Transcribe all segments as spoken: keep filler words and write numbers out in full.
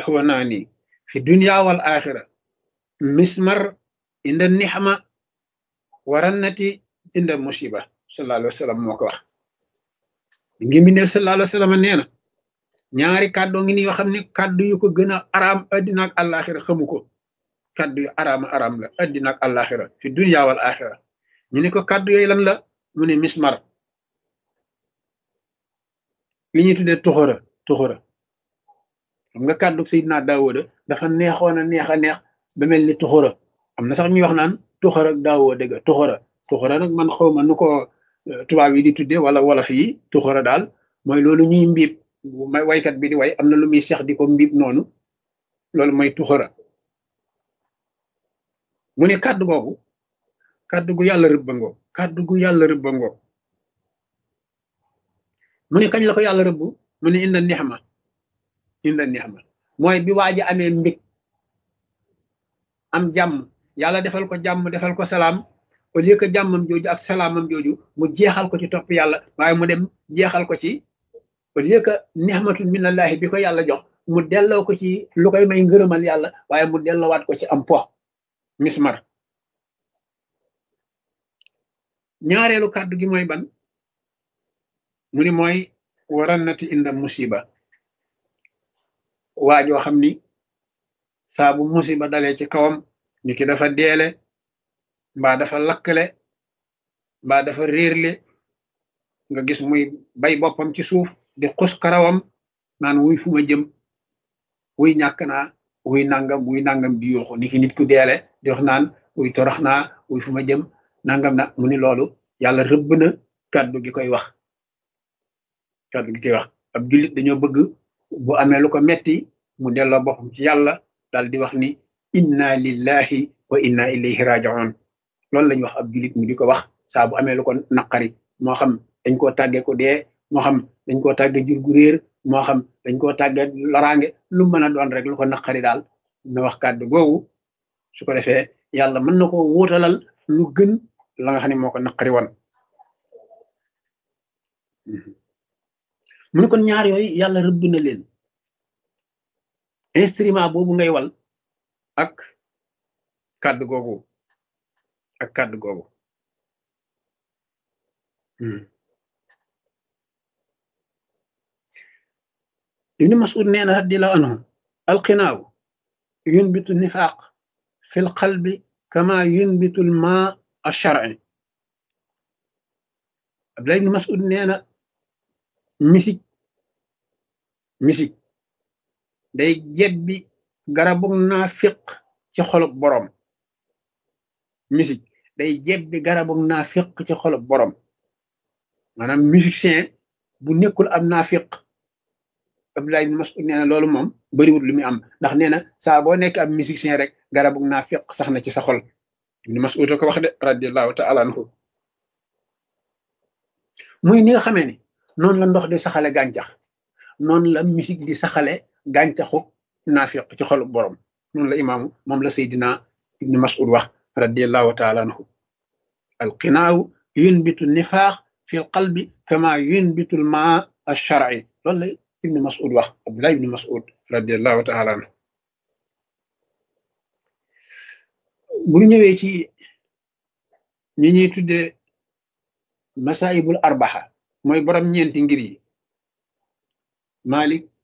إخواناني في الدنيا والآخرة مسمر عند النحمة ورنتي عند المصيبة صلى الله عليه وسلم موكو wax ngi mbindeef sallallahu alayhi wa sallam nee na ñaari kàddu ngi ni yoo xam ne kàddu yu ko gën a araam addina ak àllaaxira xamu ko kàddu yu araama araam la addina ak àllaaxira fi dunya wal axira ñu ne ko kàddu yooyu lan la mu ne mismar li ñuy tuddee tuxura tuxura xam nga kàddu Seydina Daawuda dafa neexoon a neex a neex ba mel ni tuxura am na sax ñuy wax naan tuxura ak Daawuda dëgg tuxura tuxura nag man xaw ma nu ko tubaab yi di tuddee wala wolof yi tuxura daal mooy loolu ñuy mbiib may waykat bi di way am na lu muy seex di ko mbiib noonu loolu mooy tuxura mu ne kàddu googu kàddu gu yàlla rëbbangoo kàddu gu yàlla rëbbangoo mu ne kañ la ko yàlla rëbb mu ne inda nixma inda nixma mooy bi waa ji amee mbég am jàmm yàlla defal ko jàmm defal ko salaam au lieu que jàmmam jooju ak salaamam jooju mu jeexal ko ci topp yàlla waaye mu dem jeexal ko ci au lieu que nixmatul minallahi bi ko yàlla jox mu delloo ko ci lu koy may ngërëmal yàlla waaye mu delloowaat ko ci am po mismar ñaareelu kàddu gi mooy ban mu ni mooy warannati inda musiba waajoo xam ni saa bu musiba dalee ci kawam ni ki dafa deele mbaa dafa lakkale mbaa dafa réerle nga gis muy bay boppam ci suuf di xus karawam naan wuy fu ma jëm wuy ñàkk naa wuy nangam wuy nangam di yuuxu ni ki nit ku deele di wax naan wuy torox naa wuy fu ma jëm nangam na mu ni loolu yàlla rëbb na kàddu gi koy wax kàddu gi koy wax ab jullit dañoo bëgg bu amee lu ko metti mu delloo boppam ci yàlla daal di wax ni inna lillahi wa inna ilayhi raji'un loolu lañu wax ab jullit mu di ko wax saa bu amee lu ko naqari moo xam dañ koo tàggee ko dee moo xam dañ koo tàggee jur gu réer moo xam dañ koo tàggee loraange lu mën a doon rek lu ko naqari daal na wax kàddu googu su ko defee yàlla mën na ko wuutalal lu gën la nga xam ne moo ko naqari woon mu ne kon ñaar yooyu yàlla rëbb na leen instrument boobu ngay wal ak kàddu googu ak kàddu googu ibni mas'ud nee na radiyallahu anhu alqinaaw yunbitu nifaaq fi l qalbi kama yunbitu l ma alshar'i Abdullah ibni mas'ud nee na misik misik day jebbi garabug naafiq ci xolub borom misik day jebbi garabug naafiq ci xolub borom maanaam musicien bu nekkul am naafiq Abdullah ibn Mas'ud nee na loolu moom bariwul lu muy am ndax nee na saa boo nekk ab musicien rek garabug naafiq sax na ci sa xol ibn Mas'ud ko wax de radiyallahu ta'ala anhu muy ni nga xamee ni noonu la ndox di saxale gàncax noonu la musique di saxale gàncaxu naafiq ci xolu borom noonu la imaamu moom la Seydina ibni Mas'ud wax radiyallahu taala anhu alqinaaw yunbitu nifaax fi l qalbi kama yunbitu l maa alshar'i loolu la ibni Mas'ud wax Abdullah ibni Mas'ud radiyallahu taala anhu bu ñu ñëwee ci ñi ñuy tuddee masaibul arbaxa mooy borom ñeenti ngir yi Malik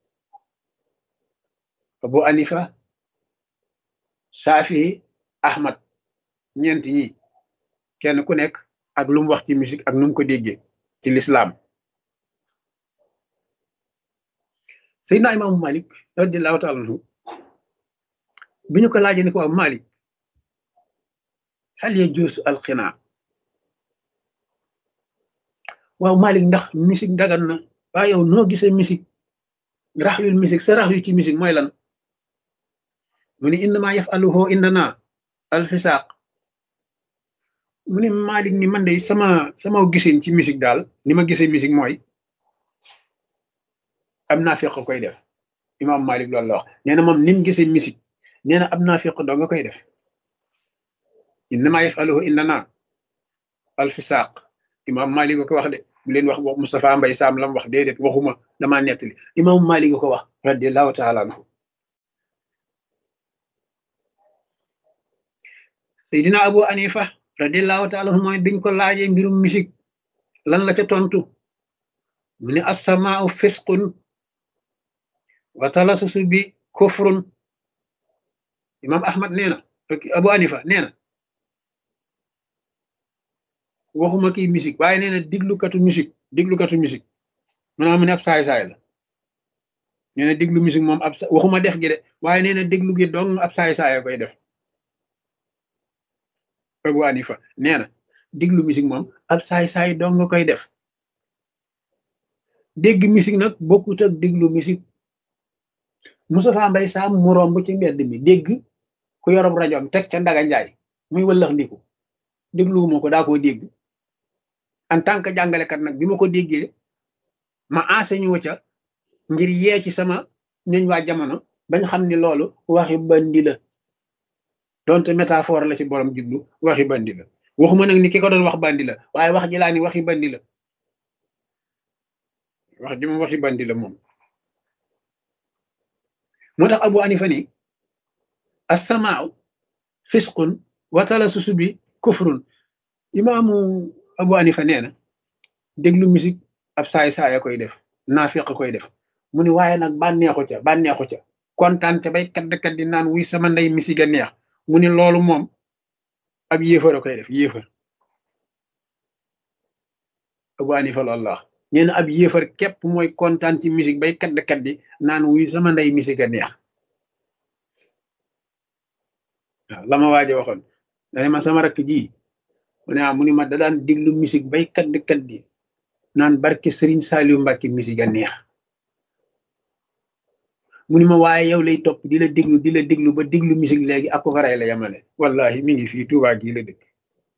Abu Hanifa Shafi Ahmad ñeenti ñi kenn ku nekk ak lu mu wax ci musique ak nu mu ko déggee ci l'islam Seydina Imaamu Malik radiyallahu ta'ala anhu bi ñu ko laajee ni ko waaw Malik hal yajuuzu alqinaa waaw Malik ndax musique dagan na waaye yow noo gisee musique rax yul musique sa rax yu ci musique mooy lan mu ni innama yafaluhu indana alfisaaq mu ni Malik ni man de sama sama gisin ci musique daal ni ma gisee musique mooy am naafiq koy def imam Malik loolu la wax nee na moom ni mu gisee musique nee na am naafiq doo nga koy def innama yafaluhu indana alfisaaq imam Malik ko wax de bu leen wax Moustapha Mbaye Sam lam wax déedéet waxuma damaa nettali imam Malik ko wax radiyallahu ta'ala anhu Seydina Abu Hanifa radiallahu taala anhu mooy biñ ko laajee mbirum musique lan la ca tontu mu ne assamaau fisqun wa talasusu bi kufrun. imam Ahmad nee na Abu Hanifa nee na waxuma kii musique waaye nee na diglukatu musique diglukatu musique maanaam mu ne ab saay-saay la. nee na déglu musique moom ab waxuma def gi de waaye nee na déglu gi dong ab saay-saay koy def. Abu Hanifa nee na déglu musique moom ab saay-saay dong nga koy def. dégg musique nag bokkut ak déglu musique. Moustapha Mbaye Sam mu romb ci mbedd mi dégg ku yorob rajoom teg ca Ndaga Njaay muy wëllax ndiku dégluwuma ko daa koo dégg en tant que jàngalekat nag bi ma ko déggee ma enseigné wu ca ngir yee ci sama ñoñ waa jamono bañ xam ni loolu waxi bandi la donte métaphore la ci borom jublu waxi bandi la. waxuma nag ni ki ko doon wax bandi la waaye wax ji laa ni waxi bandi la wax ji moom waxi bandi la moom. moo tax Abu Hanifa ni assamaaw fisqun wa talasusu bi kufrun. imaamu Abu Hanifa nee na déglu musique ab saay saaya koy def naafiq koy def mu ni waaye nag bànneexu ca bànneexu ca kontaan ca bay kadd-kat di naan wuy sama ndey musique a neex mu ni loolu moom ab yéefar a koy def yéefar. Abu Hanifa loolu la wax nee na ab yéefar képp mooy kontaan ci musique bay kadd-kat di naan wuy sama ndey musique a neex. waaw la ma waaje waxoon dane ma sama rakk ji mu ne mu ni ma da daan déglu musique bay kadd-kat di naan barke Serigne Saliou Mbacke musique a neex. mu ni ma waaye yow lay topp di la déglu di la déglu ba déglu musique léegi ak ko faray la yamale wallahi mi ngi fii Touba gii la dëkk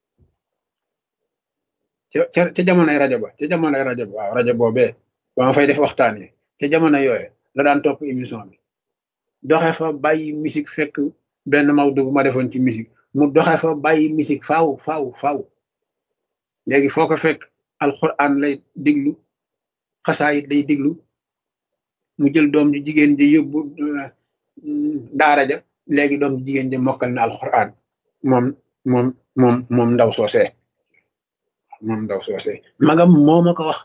ca ca jamonoy rajo ba ca jamonoy rajo ba waaw rajo boobee ba ma fay def waxtaan yi ca jamono yooye la daan topp émission bi doxe fa bàyyi musique fekk benn mawdu bu ma defoon ci musique mu doxe fa bàyyi musique faaw faaw faaw léegi foo ko fekk alquran lay déglu xasaayit lay déglu mu jël doom ji jigéen ji yóbbu daara ja léegi doom ji jigéen ji mokkal na alquran moom moom moom moom ndaw soosee moom ndaw soosee magam moo ma ko wax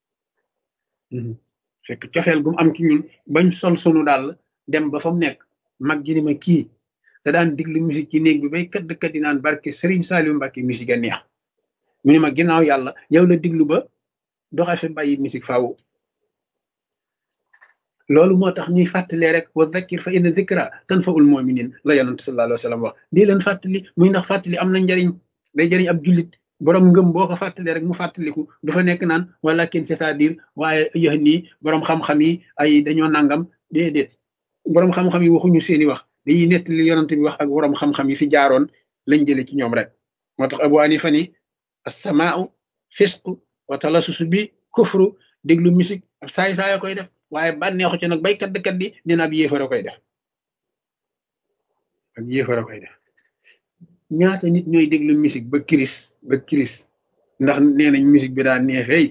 fekk cofeel gum am ci ñun bañ sol sunu daal dem ba fa mu nekk mag ji ni ma kii da daan diglu musique ci néeg bi bay kadd kaddi naan barke Serigne Saliou Mbacke musique a neex mu ni ma ginnaaw yàlla yow la diglu ba doxe fi bàyyi musique faaw. loolu moo tax ñuy fàttalee rek wa dhakkir fa inna dhikra tanfa'ul mu'minin la yonent sallallahu alayhi wa sallam wax di leen fàttali muy ndax fàttali am na njariñ day jariñ ab jullit borom ngëm boo ko fàttalee rek mu fàttaliku du fa nekk naan walakin c'est-à-dire waaye yéen nii borom xam-xam yi ay dañoo nangam déedéet borom xam-xam yi waxuñu seeni wax dañuy nettali yonent bi wax ak borom xam-xam yi fi jaaroon lañ jële ci ñoom rek. moo tax Abu Hanifa ni as-samaa'u fisqu wa talasusu bi kufru déglu musique ab saay saaya koy def waaye bànneexu ci nag baykat dëkkat di dina ab yéefara koy def ab yéefara koy def. ñaata nit ñooy déglu musique ba kiris ba kiris ndax nee nañ musique bi daa neexeey.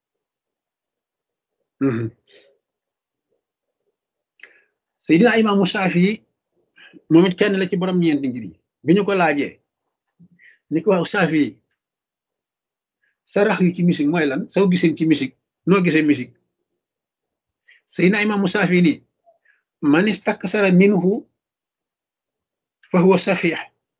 Seydina Imaamu Shaafi moom it kenn la ci borom ñeenti ngir yi bi ñu ko laajee ni ko wax Shaafi sarax yu ci musique mooy lan soo gisee ci musique noo gisee musique Seydina Imaamu Shaafi ni man istaksara minhu fa huwa safih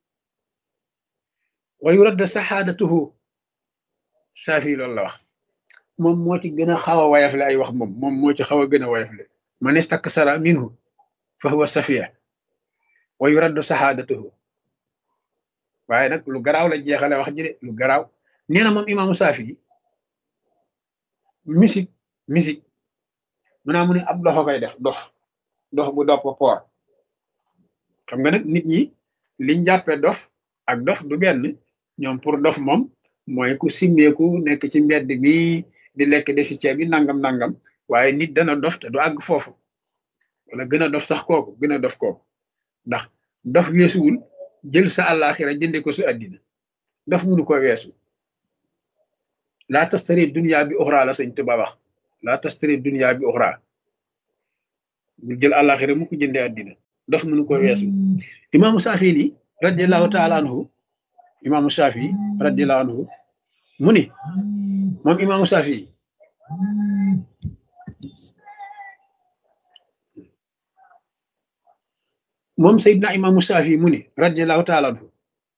wa yurad saxaadatuhu Shaafi loolu la wax moom moo ci gën a xaw a wayafle ay wax moom moom moo ci xaw a gën a wayafle man istaksara minhu fa huwa safih wa yurad saxaadatuhu waaye nag lu garaaw la jeexale wax ji de lu garaaw nee na moom Imaamu Shaafi musique musique mu naa mu ne ab dofa koy def dof dof bu dopp poor xam nga nag nit ñi liñ jàppee dof ak dof du benn ñoom pour dof moom mooy ku simmeeku nekk ci mbedd bi di lekk de si ceeb bi nangam nangam waaye nit dana dof te du àgg foofu wala gën a dof sax kooku gën a dof kooku ndax dof weesuwul jël sa àllaaxira jënde ko sa àddina dof mënu ko weesu laa tastari dunya bi uxra la sëñ Tuba wax laa tastari dunya bi uxra bu jël àllaaxira mu ko jënde àddina dof mënu ko weesu. Imaamu Shaafi'i radiyallahu taala anhu imaamu Shafii radiyallahu anhu mu ni moom imaamu Shafii moom Seydina imaamu Shafii mu ni radiyallahu taala anhu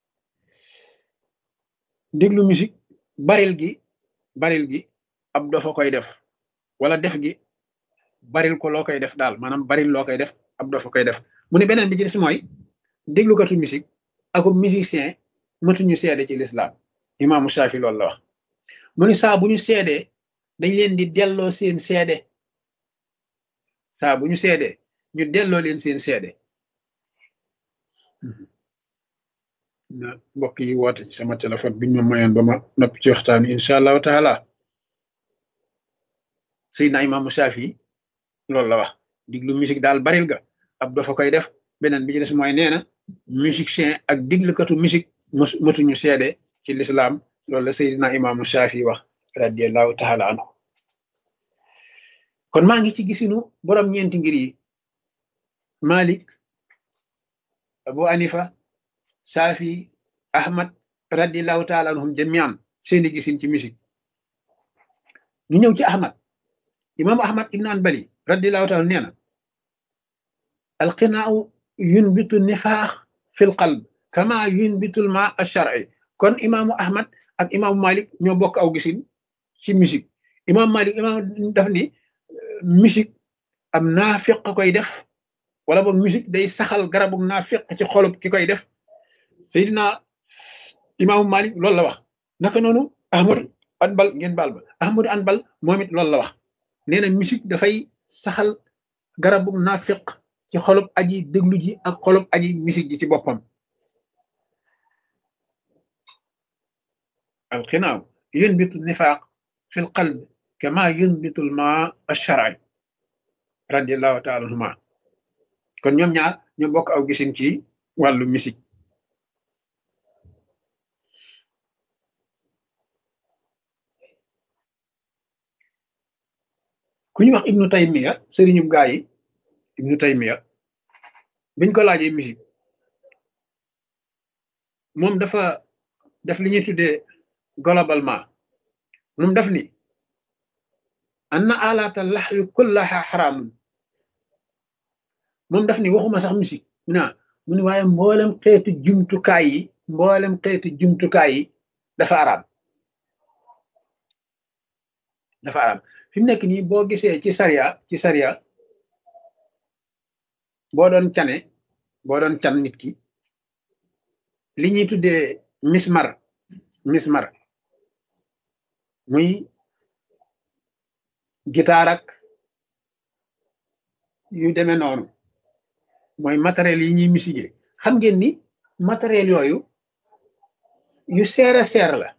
déglu musique baril gi baril gi ab dafa koy def wala def gi baril ko loo koy def daal maanaam baril loo koy def ab dafa koy def mu ne beneen bi ci des mooy déglukatu musique akum musicien mëtuñu seede ci lislaam imaamu Shaafi loolu la wax mu ne saa bu ñu seedee dañ leen di delloo seen seede saa bu ñu seedee ñu delloo leen seen seede na mbokk yi woote ci sama téléphone biñ ma mayoon ba ma noppi ci waxtaan incha allahu taala Seydina imaamu Shaafi loolu la wax diglu musique daal baril ga ab dafa koy def beneen bi ci des mooy nee na musicien ak diglukatu musique mos mëtuñu seede ci lislaam loolu la Seydina imaamu Shaafi wax radiallahu taala anhu kon maa ngi ci gisinu borom ñeenti ngir yi Malik Abu Hanifa Shaafi Ahmad radiallahu taala anhum jamian seeni gisin ci musique ñu ñëw ci Ahmad imaamu Ahmad ibn Hanbali radiallahu taala nee na alqinaau yunbitu nifaax fi l qalb kama yunbitu l ma alshar'i kon imaamu Ahmad ak imaamu Malik ñoo bokk aw gisin ci musique imaamu Malik imaam daf ni musique am naafiq koy def wala boog musique day saxal garabu naafiq ci xolub ki koy def Seydina imaamu Malik loolu la wax naka noonu Ahmadu Anbal ngeen baal ba Ahmadu Anbal moom it loolu la wax nee na musique dafay saxal garabu naafiq ci xolub aji déglu ji ak xolub aji musique ji ci boppam alxinaaw yunbitu nifaaq fi l qalb kama yunbitu l ma alshar'i radiallahu taala anhuma kon ñoom ñaar ñoo bokk aw gisin ci wàllu musique ku ñu wax ibnu taymiya sëriñu gaa yi ibnu taymiya biñ ko laajee musique moom dafa def li ñuy tuddee globalement moom daf ni anna alata laxwi kullaha xaraamun moom daf ni waxuma sax musique mu ne mu ne waaye mboolem xeetu jumtukaay yi mboolem xeetu jumtukaay yi dafa araam dafa araam fi mu nekk nii boo gisee ci sariya ci sariya boo doon cane boo doon can nit ki li ñuy tuddee mismar mismar muy gitaar ak yu demee noonu mooy matériel yi ñuy musique xam ngeen ni matériel yooyu yu seer a seer la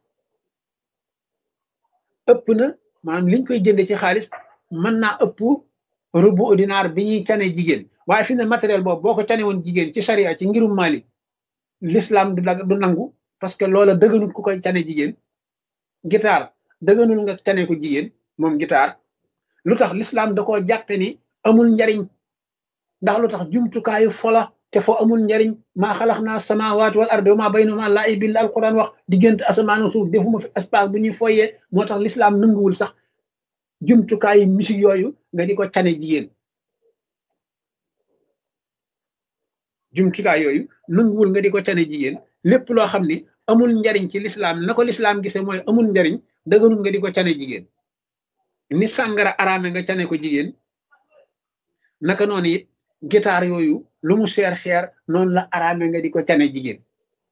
ëpp na maanaam liñ koy jënde ci xaalis mën naa ëpp rubu dinar bi ñuy cane jigéen waaye fi ne matériel boobu boo ko cane woon jigéen ci sharia ci ngirum Malik l'islam du du nangu parce que loola dëgganul ku koy cane jigéen guitare dëgganul nga cane ko jigéen moom guitare lu tax l'islam da koo jàppe ni amul njariñ ndax lu tax jumtukaayu fola te fo amul njariñ maa xalax naa samaawaat wal ardi wa maa baynahuma laa'ibin la alquran wax diggante asamaan ak suuf defuma fi espace bu ñuy foyee moo tax l'islam nanguwul sax jumtukaayu musique yooyu nga di ko cane jigéen jumtukaay yooyu nanguwul nga di ko cane jigéen lépp loo xam ni amul njariñ ci l'islam na ko l'islam gisee mooy amul njariñ dëgganul nga di ko cane jigéen ni sàngara araame nga cane ko jigéen naka noonu it guitare yooyu lu mu cher cher noonu la araame nga di ko cane jigéen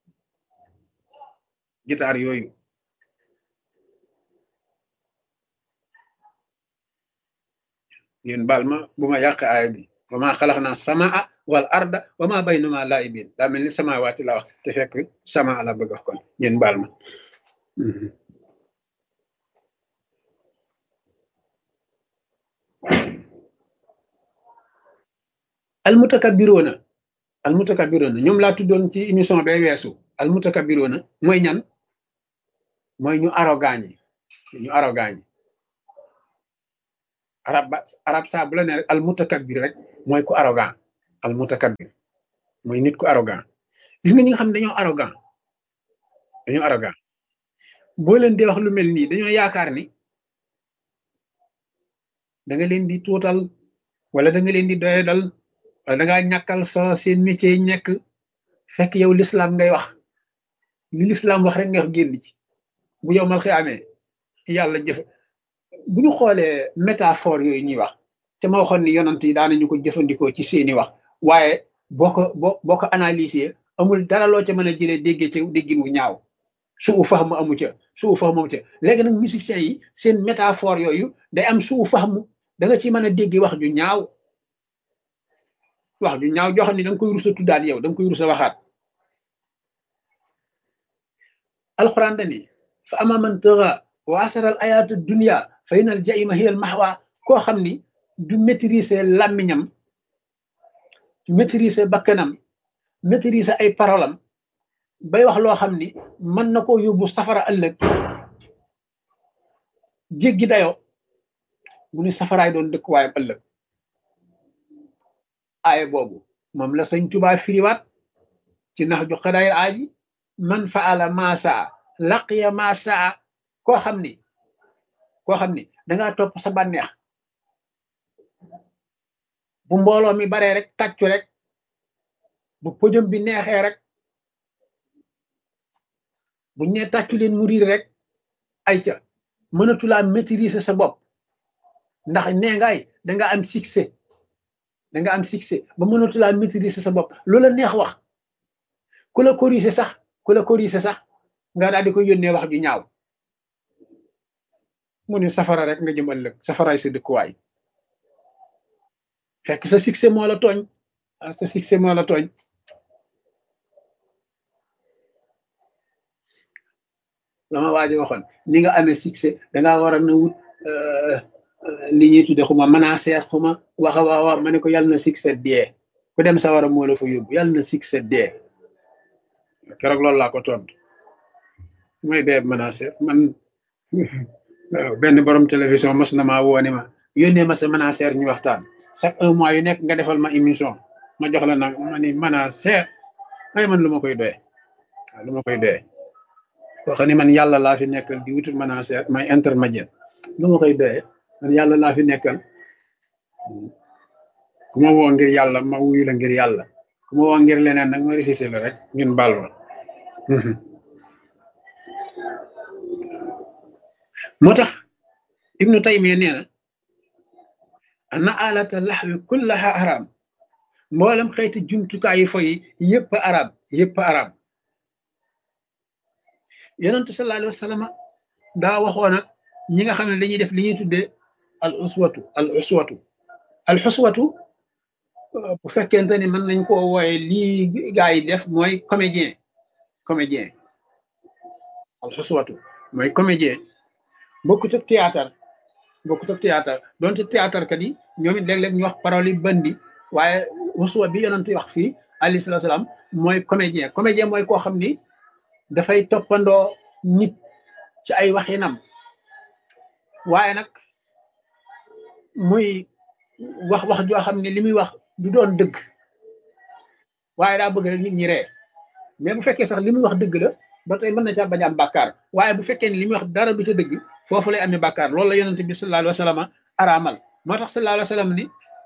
guitare yooyu yéen baal ma bu ma yàq aaya bi wa maa xalax naa samaa wal arda wa maa baynahuma laa'ibin daa mel ni samaawaati la wax te fekk sama la bëgg wax kon yéen baal ma almutakabbiroona almutakabbiroona ñoom laa tuddoon ci émission bay weesu almutakabbiroona mooy ñan mooy ñu arrogant ñi ñu arrogant ñi arab ba arab saa bu la ne rek almutakabbir rek mooy ku arrogant almutakabbir mooy nit ku arrogant gis nga ñi nga xam ne dañoo arrogant dañoo arrogant boo leen di wax lu mel nii dañoo yaakaar ni da nga leen di tuutal wala da nga leen di doyadal wala da ngaa ñàkkal solo seen métier yi nekk fekk yow l'islam ngay wax li l'islam wax rek nga wax génn ci bu yow mal xiyaamee yàlla jëf bu ñu xoolee métaphore yooyu ñuy wax te ma waxoon ni yonant yi daanañu ko jëfandikoo ci seeni wax waaye boo ko boo boo ko analyser amul dara loo ca mën a jëlee déggee ci déggin wu ñaaw suu fahmu amu ca suu fahmu amu ca léegi nag musiciens yi seen métaphore yooyu day am suu fahmu da nga ci mën a dégg wax ju ñaaw wax ju ñaaw joo xam ne da nga koy rusa tuddaat yow da nga koy rusa waxaat alquran dani fa ama man tëra wa asaral ayatu dunia fa inal jaima hiyal mahwa koo xam ni du maîtriser làmmiñam maîtriser bakkanam maîtriser ay parolam bay wax loo xam ni mën na koo yóbbu safara ëllëg jéggi dayo mu ni safaraay doon dëkk waayam ëllëg aaye boobu moom la sëñ Tuubaa firiwaat ci nax ju xadaayir aaji man faala maasaa laqiya maasaa koo xam ni koo xam ni dangaa topp sa bànneex bu mbooloo mi baree rek tàccu rek bu pojom bi neexee rek buñ ne tàccu leen mu riir rek ay ca mënatulaa maîtriser sa bopp ndax nee ngaay danga am succès danga am succès ba mënatulaa maîtriser sa bopp loola neex wax ku la corriger sax ku la corriger sax nga daal di ko yónnee wax ju ñaaw mu ne safara rek nga jëm ëllëg safaraay sa dëkkuwaay fekk sa succès moo la tooñ sa succès moo la tooñ la ma waaji waxoon ni nga amee succès dangaa war a na wut li ñuy tudde xuma manaseer xuma waxa waawa ma ne ko yàlla na succès dee ku dem sa war a moo la fa yóbbu yàlla na succès dee keroog loolu laa ko tontu mooy dee manaseer man waaw benn borom télévision mos na maa woo ni ma yónnee ma sa manaseer ñu waxtaan chaque un mois yu nekk nga defal ma émission ma jox la nag ma ni manaseer ay man lu ma koy doyee waaw lu ma koy doyee koo xam ne man yàlla laa fi nekkal di wutul manaseer may intermédiaire lu ma koy doyee man yàlla laa fi nekkal ku ma woo ngir yàlla ma wuyu la ngir yàlla ku ma woo ngir leneen nag ma récité la rek ñun baal ma moo tax ibnu taymiya nee na ana alata laxwi kullaha haram mboolem xeeti jumtukaay yi foyi yëpp arab yëpp arab yonentu sallallahu alayhi wa sallam daa waxoon ak ñi nga xam ne dañuy def li ñuy tuddee al uswatu al uswatu al uswatu bu fekkente ni mën nañ koo wooye lii gaa yi def mooy comédien comédien al uswatu mooy comédien bokkut ak théâtre bokkut ak théâtre donte théâtre kat yi ñoom it léeg-léeg ñu wax parole yi bandi waaye uswa bi yonent wax fii alayhi salaatu salaam mooy comédien comédien mooy koo xam ni dafay toppandoo nit ci ay waxinam waaye nag muy wax wax joo xam ne li muy wax du doon dëgg waaye daa bëgg rek nit ñi ree mais bu fekkee sax li muy wax dëgg la ba tey mën na caa bañ am bàkkaar waaye bu fekkee ni li muy wax dara du ca dëgg foofu lay amee bàkkaar loolu la yonent bi sallallahu alayhi wa sallam araamal moo tax sallallahu alayhi wa sallam ni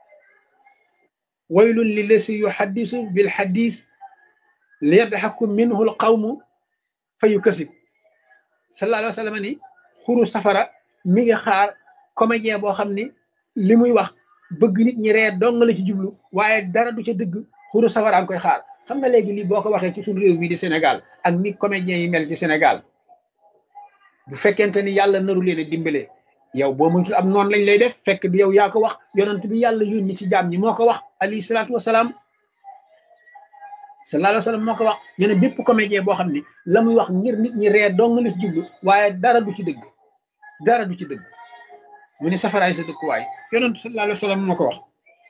waylun li lasi yuhaddisu bil hadis li yadhaku minhu al qawmu fa yukasib sallallahu alayhi wa sallam ni xuru safara mi ngi xaar comédien boo xam ni li muy wax bëgg nit ñi ree dong la ci jublu waaye dara du ca dëgg xuru safara am koy xaar xam nga léegi lii boo ko waxee ci suñu réew mi di Sénégal ak ni comédien yi mel ci Sénégal bu fekkente ni yàlla naru leen a dimbale yow boo moytul am noonu lañ lay def fekk du yow yaa ko wax yonent bi yàlla yónni ci jaam ñi moo ko wax alayhi salaatu wasalaam sallallahu alayhi wa sallam moo ko wax ñu ne bépp comédien boo xam ni la muy wax ngir nit ñi ree dong la ci jublu waaye dara du ci dëgg dara du ci dëgg mu ni safaraay sa dëkkuwaay yonent sallallahu alayhi wa sallam moo ko wax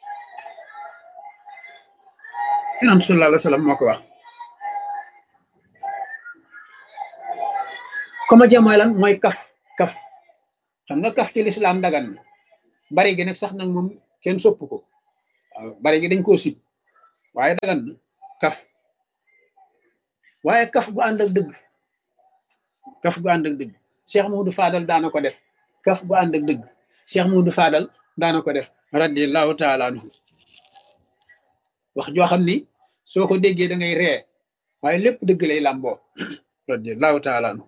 yonent sallallahu alayhi wa sallam moo ko wax comédien mooy lan mooy kaf kaf xam nga kaf ci lislaam dagan na bari gi nag sax nag moom kenn sopp ko waaw bari gi dañ koo sib waaye dagan na kaf waaye kaf bu ànd ak dëgg kaf gu ànd ak dëgg Cheikh Mouhamadou Fadal daana ko def kaf gu ànd ak dëgg Cheikh Mouhamadou Fadal daana ko def radiyallahu taala anhu wax joo xam ni soo ko déggee da ngay ree waaye lépp dëgg lay làmboo radiyallahu taala anhu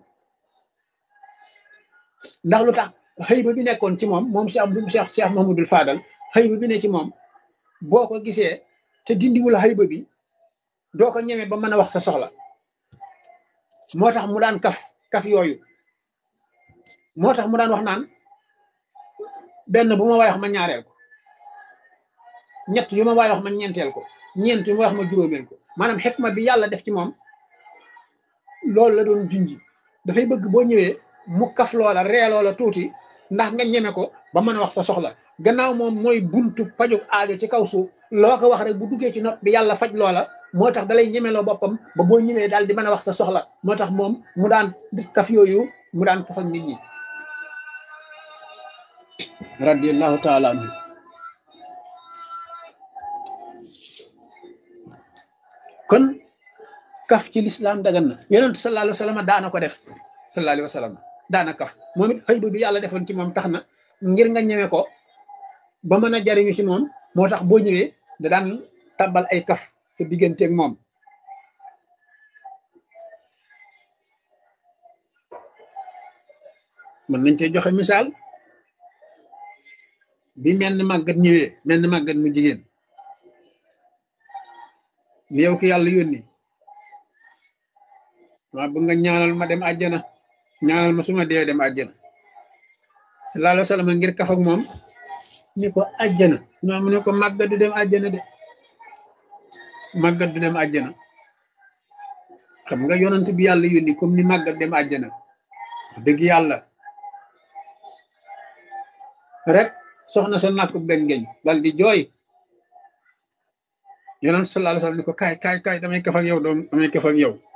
ndax lu tax xëyba bi nekkoon ci moom moom Cheikh Abdou Cheikh Cheikh Mouhamadou Fadal xëyba bi ne ci moom boo ko gisee te dindiwul xëyba bi doo ko ñeme ba mën a wax sa soxla moo tax mu daan kaf kaf yooyu moo tax mu daan wax naan benn bu ma waay wax ma ñaareel ko ñett yu ma waay wax ma ñeenteel ko ñeent yu ma wax ma juróomeel ko maanaam xikma bi yàlla def ci moom loolu la doon junji dafay bëgg boo ñëwee mu kaf loola ree loola tuuti ndax nga ñeme ko ba mën a wax sa soxla gannaaw moom mooy buntu pajug aajo ci kaw suuf loo ko wax rek bu duggee ci nopp bi yàlla faj loola moo tax dalay ñemeloo boppam ba boo ñëwee daal di mën a wax sa soxla moo tax moom mu daan kaf yooyu mu daan kaf ak nit ñi radiyallahu taala anhu kon kaf ci lislaam dagan na yonent sallallahu alayhi wa sallam daana ko def sallallahu alayhi wa sallam daana kaf moom it xëy bi yàlla defoon ci moom tax na ngir nga ñeme ko ba mën a jariñu ci moom moo tax boo ñëwee da daan tabbal ay kaf sa digganteeg moom mën nañ cee joxe misaal bi menn màggat ñëwee menn màggat mu jigéen ni yow ki yàlla yónni waa bëgg nga ñaanal ma dem àjjana ñaanal ma suma dee dem àjjana sallallahu alayhi wa sallam ngir kaf ak moom ni ko àjjana ñoo mu ne ko màggat du dem àjjana de màggat du dem àjjana xam nga yonent bi yàlla yónni comme ni màggat dem àjjana wax dëgg yàlla rek soxna sa nàkk benn geñ dal di jooy yonent sallallahu alayhi wa sallam ni ko kaay kaay kaay damay kaf ak yow doom damay kaf ak yow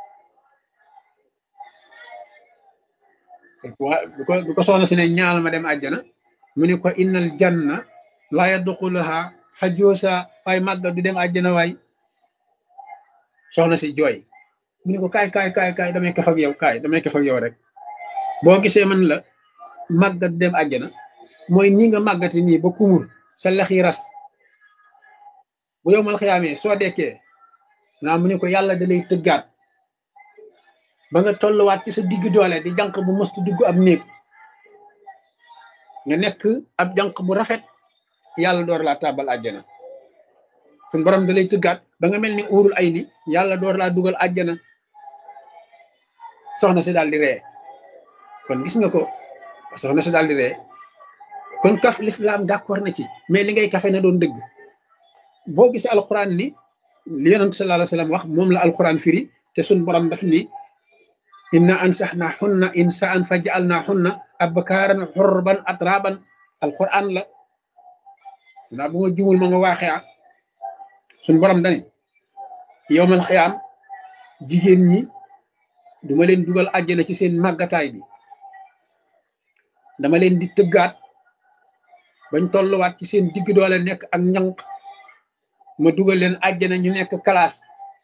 bu ko bu ko soxna si ne ñaal ma dem àjjana mu ne ko innal janna laa yadxuluha xajoosa waaye màggat du dem àjjana waay soxna si jooy mu ne ko kaay kaay kaay kaay damay kaf ak yow kaay damay kaf ak yow rek boo gisee man la màggat dem àjjana mooy nii nga màggati nii ba kumur sa lex yi ras bu yow mal xiyaamee soo dekkee naa mu ne ko yàlla da lay tëggaat ba nga tolluwaat ci sa digg doole di jànq bu mëstu dugg ab néeg nga nekk ab jànq bu rafet yàlla door laa tàbbal àjjana suñu borom da lay tëggaat ba nga mel ni uurul ay ni yàlla door laa dugal àjjana soxna si daal di ree kon gis nga ko soxna si daal di ree kon kaf l'islam d'accord na ci mais li ngay kafe na doon dëgg boo gisee alxuraan ni li yonent sallallahu alayhi wa sallam wax moom la alxuraan firi te suñ borom daf ni inna ansaxna xunna insaan fa jaalna xunna abkaaran xurban atraban alxuraan la naa bu ma jumul ma nga waaxee ah suñ borom dani yowmal xiyaam jigéen ñi duma leen dugal àjjana ci seen màggataay bi dama leen di tëggaat bañ tolluwaat ci seen digg doole nekk ak ñanq ma dugal leen àjjana ñu nekk classe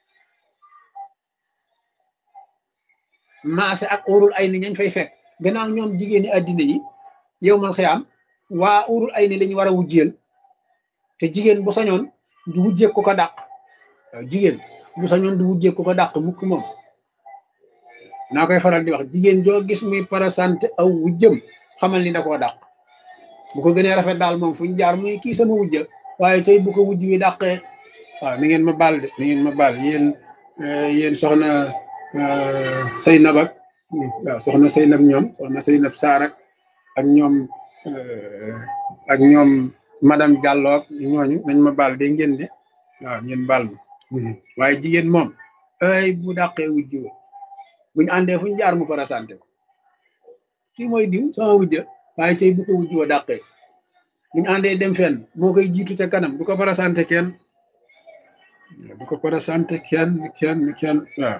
maase ak urul ay ni ñañ fay fekk gannaaw ñoom jigéeni àddina yi yow mal xiyaam waa urul ay ni lañu war a wujjeel te jigéen bu sañoon du wujjee ko ko dàq waaw jigéen bu sañoon du wujjee ko ko dàq mukk moom naa koy faral di wax jigéen joo gis muy parasante aw wujjëm xamal ni da koo dàq bu ko gënee rafet daal moom fu ñu jaar muy kii sama wujja waaye tey bu ko wujj bi dàqee waaw ni ngeen ma baal de ni ngeen ma baal yéen yéen soxna Seynab ak waaw soxna Seynab ñoom soxna Seynab Saar ak ak ñoom ak ñoom madame Diallo ak ñooñu nañ ma baal de ngeen de waaw ngeen baal ma waaye jigéen moom ay bu dàqee wujj buñu àndee fu ñu jaar mu parasante ko kii mooy diw sama wujja waaye tey bu ko wujj wa dàqee buñu àndee dem fenn moo koy jiitu ca kanam du ko parasante kenn du ko parasante kenn kenn kenn waaw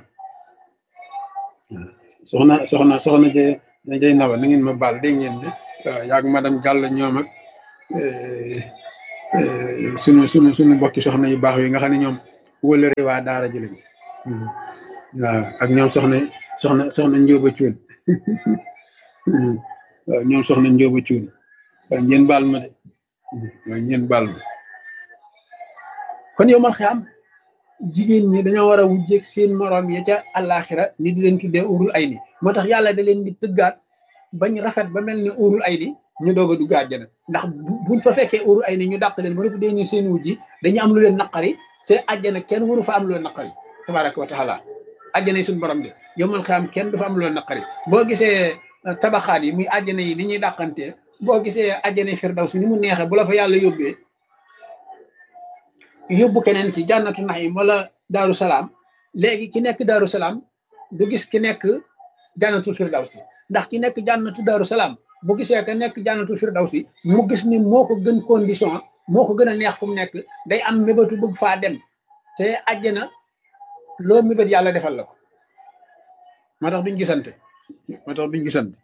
soxna soxna soxna jë jëy naba na ngeen ma baal dégg ngeen de waaw yaag madame Diallo ñoom ak sunu sunu sunu bokki soxna yu baax yi nga xam ne ñoom wëlëre waa daara ji lañ waaw ak ñoom soxna soxna soxna njóoba cuun waaw ñoom soxna njóoba cuun waaw ngeen baal ma de waaw ngeen baal ma kon yow mal xiyaam jigéen ñi dañoo war a wujjeeg seen moroom ya ca àllaaxira ni di leen tuddee urul ay ni moo tax yàlla da leen di tëggaat bañ rafet ba mel ni urul ay ni ñu doog a dugg àjjana ndax buñ fa fekkee urul ay ni ñu dàq leen ba nekk dee ñu seen wujji dañu am lu leen naqari te àjjana kenn waru fa am lu leen naqari tabaraka wa taala àjjana yi suñu borom de yow mal xiyaam kenn du fa am lu leen naqari boo gisee tabaxaat yi muy àjjana yi ni ñuy dàqantee boo gisee àjjana firdawsi ni mu neexee bu la fa yàlla yóbbee yóbbu keneen ci jànnatu naxim wala daaru salaam léegi ki nekk daaru salaam du gis ki nekk jànnatu firdawsi ndax ki nekk jànnatu daaru salaam bu gisee ka nekk jànnatu firdawsi mu gis ni moo ko gën condition moo ko gën a neex fu mu nekk day am mébatu bëgg faa dem te àjjana loo mébét yàlla defal la ko moo tax duñ gisante moo tax duñ gisante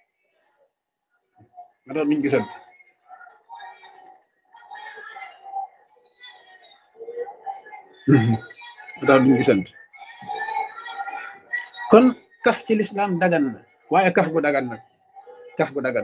moo tax duñ gisante moo tax duñ gisante kon kaf ci lislaam dagan na waaye kaf gu dagan nag kaf gu dagan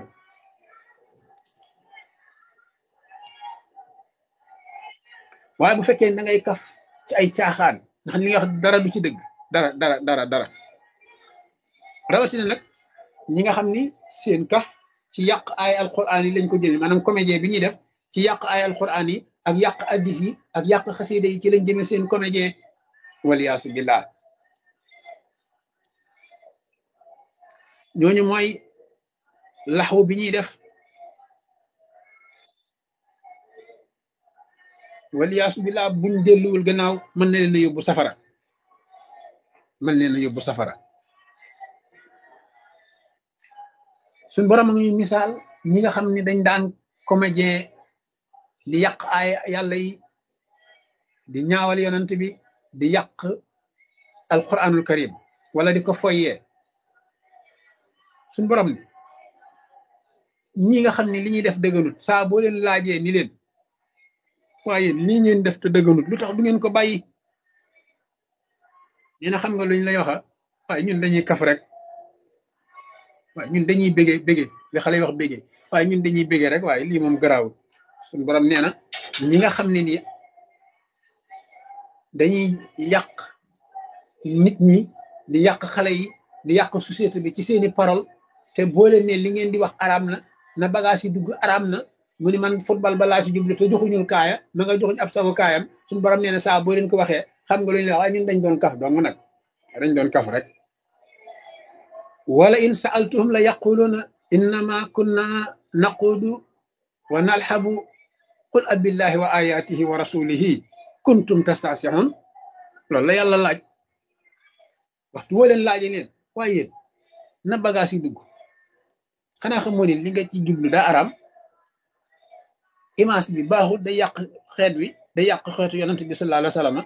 waaye bu fekkee da ngay kaf ci ay caaxaan nga xam li nga wax dara du ci dëgg dara dara dara dara rawatina nag ñi nga xam ni seen kaf ci yàq ay alquran yi lañ ko jëmee maanaam comédien bi ñuy def ci yàq ay alquran yi ak yàq addis yi ak yàq xasida yi ci lañ jëmee seen comédien waliyaasu billah ñooñu mooy laxwu bi ñuy def waliyaasu billah buñ delluwul gannaaw mën na leen a yóbbu safara mën leen a yóbbu safara suñ borom a ngi misaal ñi nga xam ne dañ daan comédien di yàq ay yàlla yi di ñaawal yonent bi di yàq alquranul karim wala di ko foyee suñ borom ni ñi nga xam ne li ñuy def dëgganut saa boo leen laajee ni leen waaye lii ngeen def te dëgganut lu tax du ngeen ko bàyyi nee na xam nga luñ lay waxa waaye ñun dañuy kaf rek waaye ñun dañuy bége bége li xale yi wax bége waaye ñun dañuy bége rek waaye lii moom garaawul suñu borom nee na ñi nga xam ne nii dañuy yàq nit ñi di yàq xale yi di yàq société bi ci seeni parole te boo leen ne li ngeen di wax araam na na bagage yi dugg araam na mu ni man football ba laa ci jublu te joxuñul kaaya ma nga joxuñ ab sago kaayam suñu borom nee na saa boo leen ko waxee xam nga lu ñu la waaye ñun dañ doon kaf dong nag dañ doon kaf rek wala in sa'altuhum la yaquluna innama kunna naqudu wa nalhabu qul abillahi wa ayatihi wa rasulihi kuntum tastahzi'un loolu la yàlla laaj waxtu woo leen laaje leen waaye yéen na bagage yi dugg xanaa xamoo ne li nga ci jublu daa araam image bi baaxul day yàq xeet wi day yàq xeetu yonent bi sallallahu alayhi wa sallam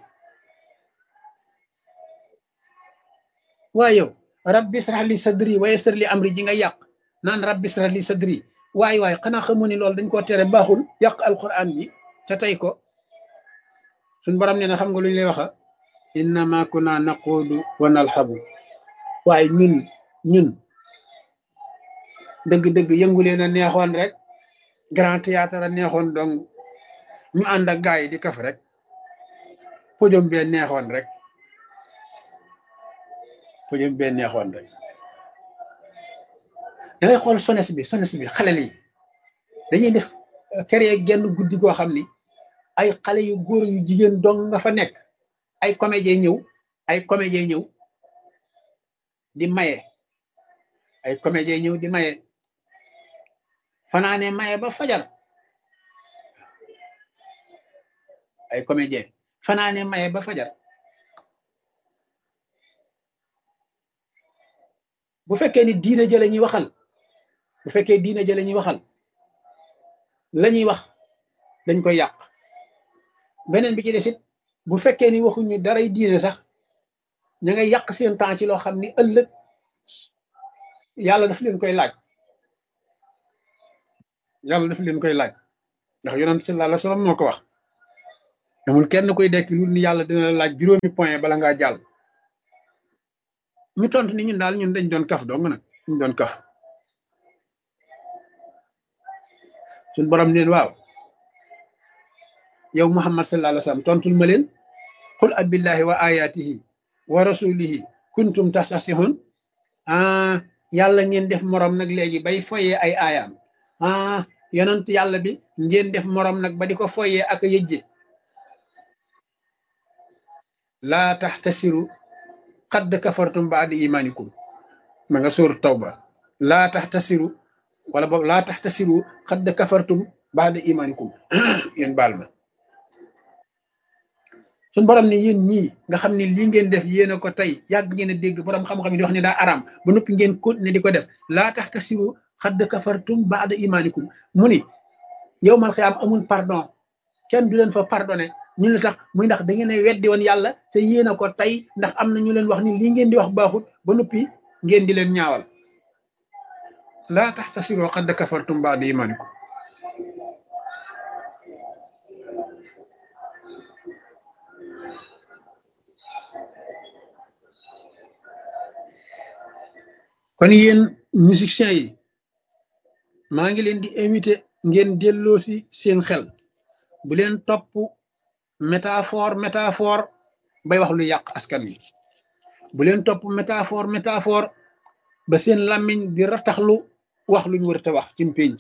waaye yow rabbi israh li sadri wa yassir li amri ji nga yàq naan rabbi israh li sadri waaye waaye xanaa xamoo ne loolu dañ koo tere baaxul yàq alquran ji ca tey ko suñ borom nee na xam nga lu ñu lay waxa innama kunna naqudu wa nalhabu waaye ñun ñun dëgg-dëgg yëngu leen a neexoon rek grand théâtre a neexoon donc ñu ànd ak gaay yi di kaf rek podium bee neexoon rek podium bee neexoon rek da ngay xool sones bi sones bi xale yi dañuy def créer genn guddi goo xam ni ay xale yu góor yu jigéen dong nga fa nekk ay comédien ñëw ay comédien ñëw di maye ay comédien ñëw di maye fanaane maye ba fajar ay comédien fanaane maye ba fajar bu fekkee ni diina jële ñuy waxal bu fekkee diina jële ñuy waxal la ñuy wax dañ koy yàq beneen bi ci desit bu fekkee ni waxuñu daray diine sax ña ngay yàq seen temps ci loo xam ni ëllëg yàlla daf leen koy laaj yàlla daf leen koy laaj ndax yonent sallallahu alayhi wa sallam moo ko wax amul kenn koy dekk lu ni yàlla dina la laaj juróomi point bala ngaa jàll ñu tontu ni ñun daal ñun dañ doon kaf dong nag ñu doon kaf suñ borom neen waaw yow Muhammad sallallahu alayhi wa sallam tontul ma leen qul abillahi wa ayatihi wa rasulihi kuntum tastahsihun ah yàlla ngeen def morom nag léegi bay foyee ay aayaam ah yonent yàlla bi ngeen def morom nag ba di ko foyee ak yëjje laa taxtasiru qad kafartum baada imanikum ma nga sóor tawba laa taxtasiru wala boog laa taxtasiru qad kafartum baada imanikum yéen baal ma suñu borom ne yéen ñii nga xam ne lii ngeen def yéen a ko tey yàgg ngeen a dégg borom xam-xam yi di wax ne daa araam ba noppi ngeen continuer di ko def laa taxtasiru qad kafartum baada imanikum mu ni yowmal xiyaam amul pardon kenn du leen fa pardonné ñu la tax muy ndax da ngeen a weddi woon yàlla te yéen a ko tey ndax am na ñu leen wax ni lii ngeen di wax baaxut ba noppi ngeen di leen ñaawal laa taxtasiru qad kafartum baada imanikum kon yéen musiciens yi maa ngi leen di invité ngeen delloo si seen xel bu leen topp métaphore métaphore bay wax lu yàq askan wi bu leen topp métaphore métaphore ba seen làmmiñ di rataxlu wax luñ wër te wax ci mpénc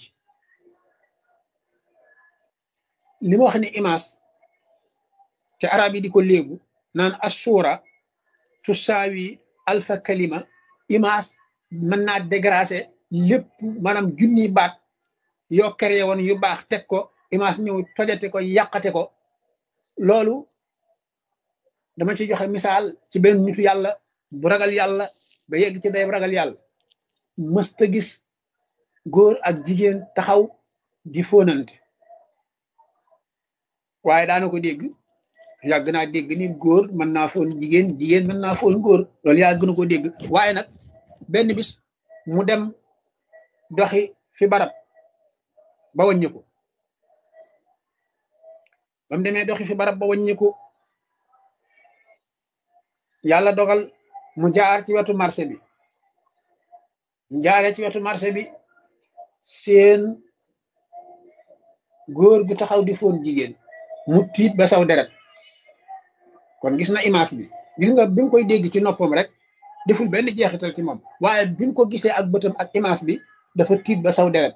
li ma wax ni image te arab yi di ko léegu naan assura tu saawi alfa kalima image mën naa dégracer lépp maanaam junniy baat yoo créé woon yu baax teg ko image ñëw tojate ko yàqate ko loolu dama ci joxe misaal ci benn nitu yàlla bu ragal yàlla ba yegg ci day ragal yàlla mësta gis góor ak jigéen taxaw di fóonante waaye daana ko dégg yàgg naa dégg ni góor mën naa fóon jigéen jigéen mën naa fóon góor loolu yàgg na ko dégg waaye nag benn bis mu dem doxi fi barab ba wàññiku ba mu demee doxi fi barab ba wàññiku yàlla dogal mu jaar ci wetu marché bi mu jaaree ci wetu marché bi seen góor gu taxaw di fóon jigéen mu tiit ba saw deret kon gis na image bi gis nga bi mu koy dégg ci noppam rek deful benn jeexital ci moom waaye bi mu ko gisee ak bëtam ak image bi dafa tiit ba saw deret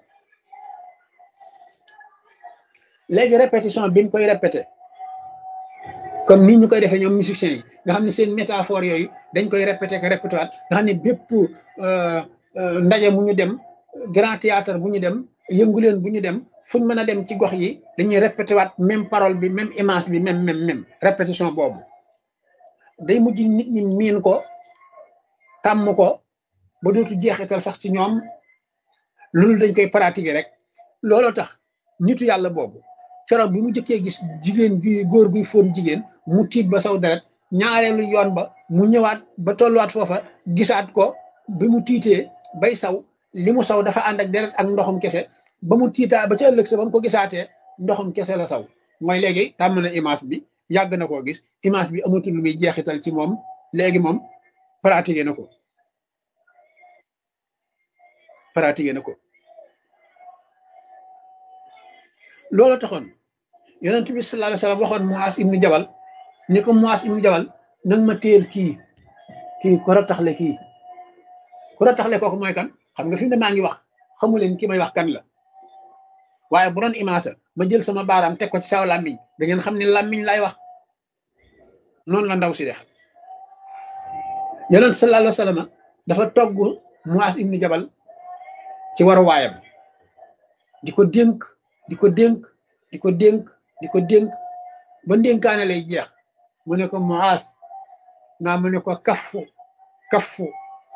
léegi répétition bi mu koy répété comme ni ñu koy defee ñoom musiciens yi nga xam ne seen métaphore yooyu dañ koy répété que répété waat nga xam ne bépp ndaje mu ñu dem grand théâtre bu ñu dem yëngu leen bu ñu dem fuñ mën a dem ci gox yi dañuy répété waat même parole bi même image bi même même même répétition boobu day mujj nit ñi miin ko tàmm ko ba dootu jeexital sax ci ñoom loolu dañ koy pratiquer rek looloo tax nitu yàlla boobu keroog bi mu jëkkee gis jigéen gi góor guy fóon jigéen mu tiit ba saw deret ñaareelu yoon ba mu ñëwaat ba tolluwaat foofa gisaat ko bi mu tiitee bay saw li mu saw dafa ànd ak deret ak ndoxum kese ba mu tiitaa ba ca ëllëg sa ba mu ko gisaatee ndoxum kese la saw mooy léegi tàmm na image bi yàgg na koo gis image bi amatul lu muy jeexital ci moom léegi moom pratiqué na ko pratiqué na ko loolu taxoon yonent bi sallallahu alayhi wasallam waxoon Muaz ibnu Jabal ni ko Muaz ibnu Jabal nag ma téel kii kii ku rataxle kii ku rataxle kooku mooy kan xam nga fi mu ne maa ngi wax xamu leen ki may wax kan la waaye bu doon image ma jël sama baaraam teg ko ci saw làmmiñ da ngeen xam ne làmmiñ laay wax noonu la ndaw si def yonent sallallahu alayhi wasallam dafa togg Muaz ibnu Jabal ci waru waayam di ko dénk di ko dénk di ko dénk di ko dénk ba ndénkaane lay jeex mu ne ko Muaz naa mu ne ko kaffu kaffu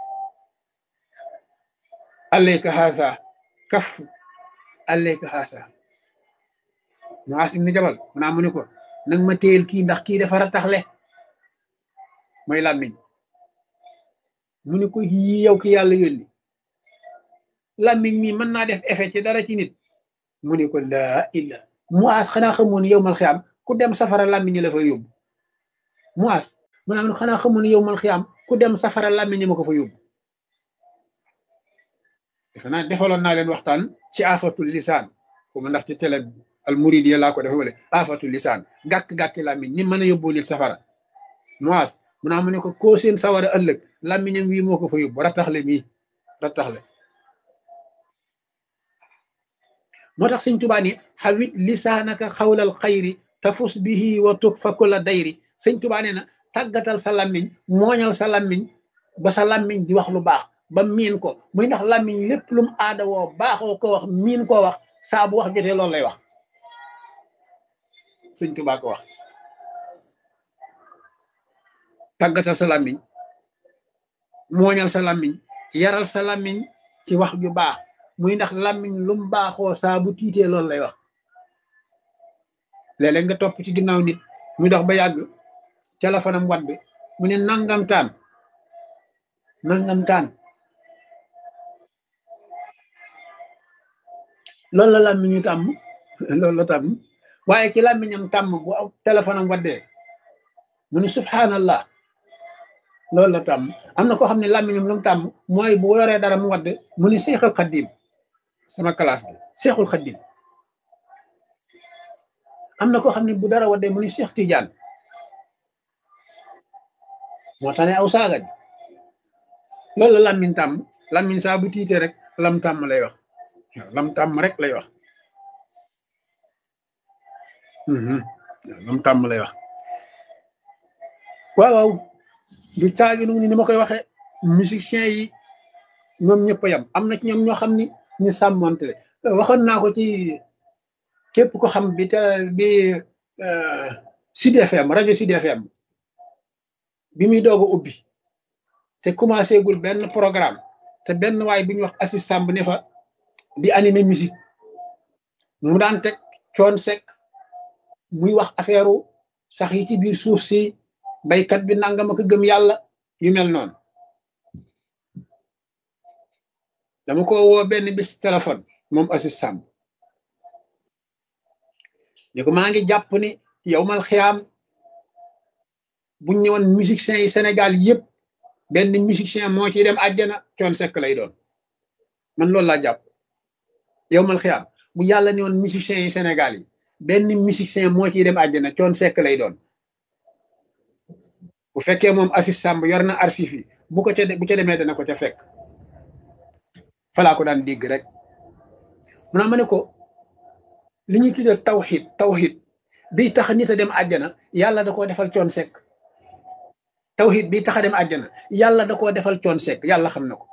alayka haasa kaffu alayka haasa Muaz ibn Jabal naa mu ne ko nag ma téyel kii ndax kii dafa rataxle mooy làmmiñ mu ne ko yii yow ki yàlla yónni làmmiñ mi mën naa def effet ci dara ci nit mu ne ko laa illa Muaz xanaa xamoon yow mal xiyaam ku dem safara làmmiñ la fa yóbbu Muaz mu ne xanaa xamoon yow mal xiyaam ku dem safara làmmiñ ma ko fa yóbbu defe naa defaloon naa leen waxtaan ci afatul lisaan fu ma ndax ci télé al muridiya laa ko defe wala afatul lisaan gàkk-gàkki làmmiñ ni mën a yóbbu nit safara moas mu naa mu ne ko koo seen sawara ëllëg làmmiñam wii moo ko fa yóbbu rataxle mii rataxle moo tax sëñ Tuubaa ni xawit lisaanaka xawlal xayri tafus bihi wa tukfa kulla dayri sëñ Tuubaa nee na tàggatal sa làmmiñ mooñal sa làmmiñ ba sa làmmiñ di wax lu baax ba miin ko muy ndax làmmiñ lépp lum aada woo baaxoo ko wax miin koo wax saa bu wax jotee loolu lay wax sëñ Tuubaa ko wax tàggatal sa làmmiñ mooñal sa làmmiñ yaral sa làmmiñ ci wax ju baax muy ndax làmmiñ lum baaxoo saa bu tiitee loolu lay wax léeg-léeg nga topp ci ginnaaw nit muy dox ba yàgg téléphone am wat bi mu ne nangam taan nangam taan loolu la làmmiñu tàmm loolu la tàmm waaye ci làmmiñam tàmm bu téléphone am waddee mu ne subhanallah loolu la tàmm am na koo xam ne làmmiñam lu mu tàmm mooy bu yoree dara mu wadd mu ne seexul xaddim sama classe bi seexul xaddim am na koo xam ne bu dara waddee mu ne Seex Tijaan moo tax ne aw saaga ji loolu la làmmiñ tàmm làmmiñ saa bu tiitee rek lam tàmm lay wax lam tàmm rek lay wax lam tàmm lay wax waaw waaw du caagi nu ni ma koy waxee musiciens yi ñoom ñëpp a yam am na ci ñoom ñoo xam ni ñu sàmmante waxoon naa ko ci képp ko xam bi te bi Sud F M rajo Sud F M bi muy doog a ubbi te commencé gul benn programme te benn waay bi ñuy wax Assis Samb ne fa di animer musique mu daan teg Thione Seck muy wax affaire sax yi ci biir suuf si baykat bi nangam ak gëm yàlla yu mel noonu dama ko woo benn bis téléphone moom Assis Samb ne ko maa ngi jàpp ni yow mal xiyaam buñ ñëwoon musiciens yi Sénégal yëpp benn musicien moo ciy dem àjjana Thione Seck lay doon man loolu laa jàpp yow mal xiyaam bu yàlla ne woon musiciens yi Sénégal yi benn musicien moo ciy dem àjjana Thione Seck lay doon bu fekkee moom Assis Samb yor na archive yi bu ko ca bu ca demee dana ko ca fekk falaa ko daan dégg rek mu naa ma ne ko li ñuy tuddee tawxid tawxid bi tax nit a dem àjjana yàlla da koo defal Thione Seck tawxid bi tax a dem àjjana yàlla da koo defal Thione Seck yàlla xam na ko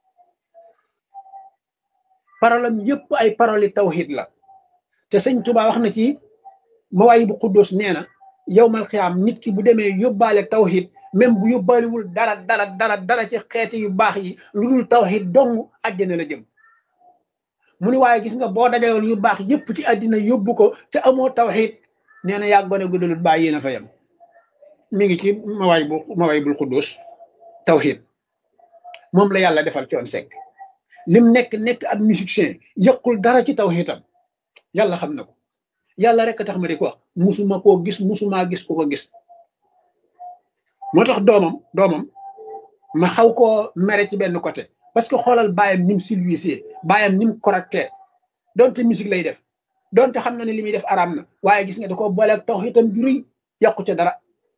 parole am yëpp ay parole yi tawxid la te sëñ Tuubaa wax na ci Mawaahibu Quddus nee na yowmal xiyaam nit ki bu demee yóbbaale tawxid même bu yóbbaalewul dara dara dara dara ci xeeti yu baax yi lu dul tawxid dong àjjana la jëm mu ni waaye gis nga boo dajaloon yu baax yëpp ci àddina yóbbu ko te amoo tawxid nee na yaa gone gu dul bàyyi yéen a fa yem mi ngi ci mawaay bu mawaay bul xuddus tawxid moom la yàlla defal Thione Seck lim nekk nekk ab musicien yëqul dara ci tawxidam yàlla xam na ko yàlla rek a tax ma di ko wax musuma koo gis musuma gis ku ko gis moo tax doomam doomam ma xaw koo mere ci benn côté parce que xoolal baayam ni mu silvisé baayam ni mu correcté donte musique lay def donte xam na ne li muy def araam na waaye gis nga da koo booleeg tawxiidam ju rëy yàqu ca dara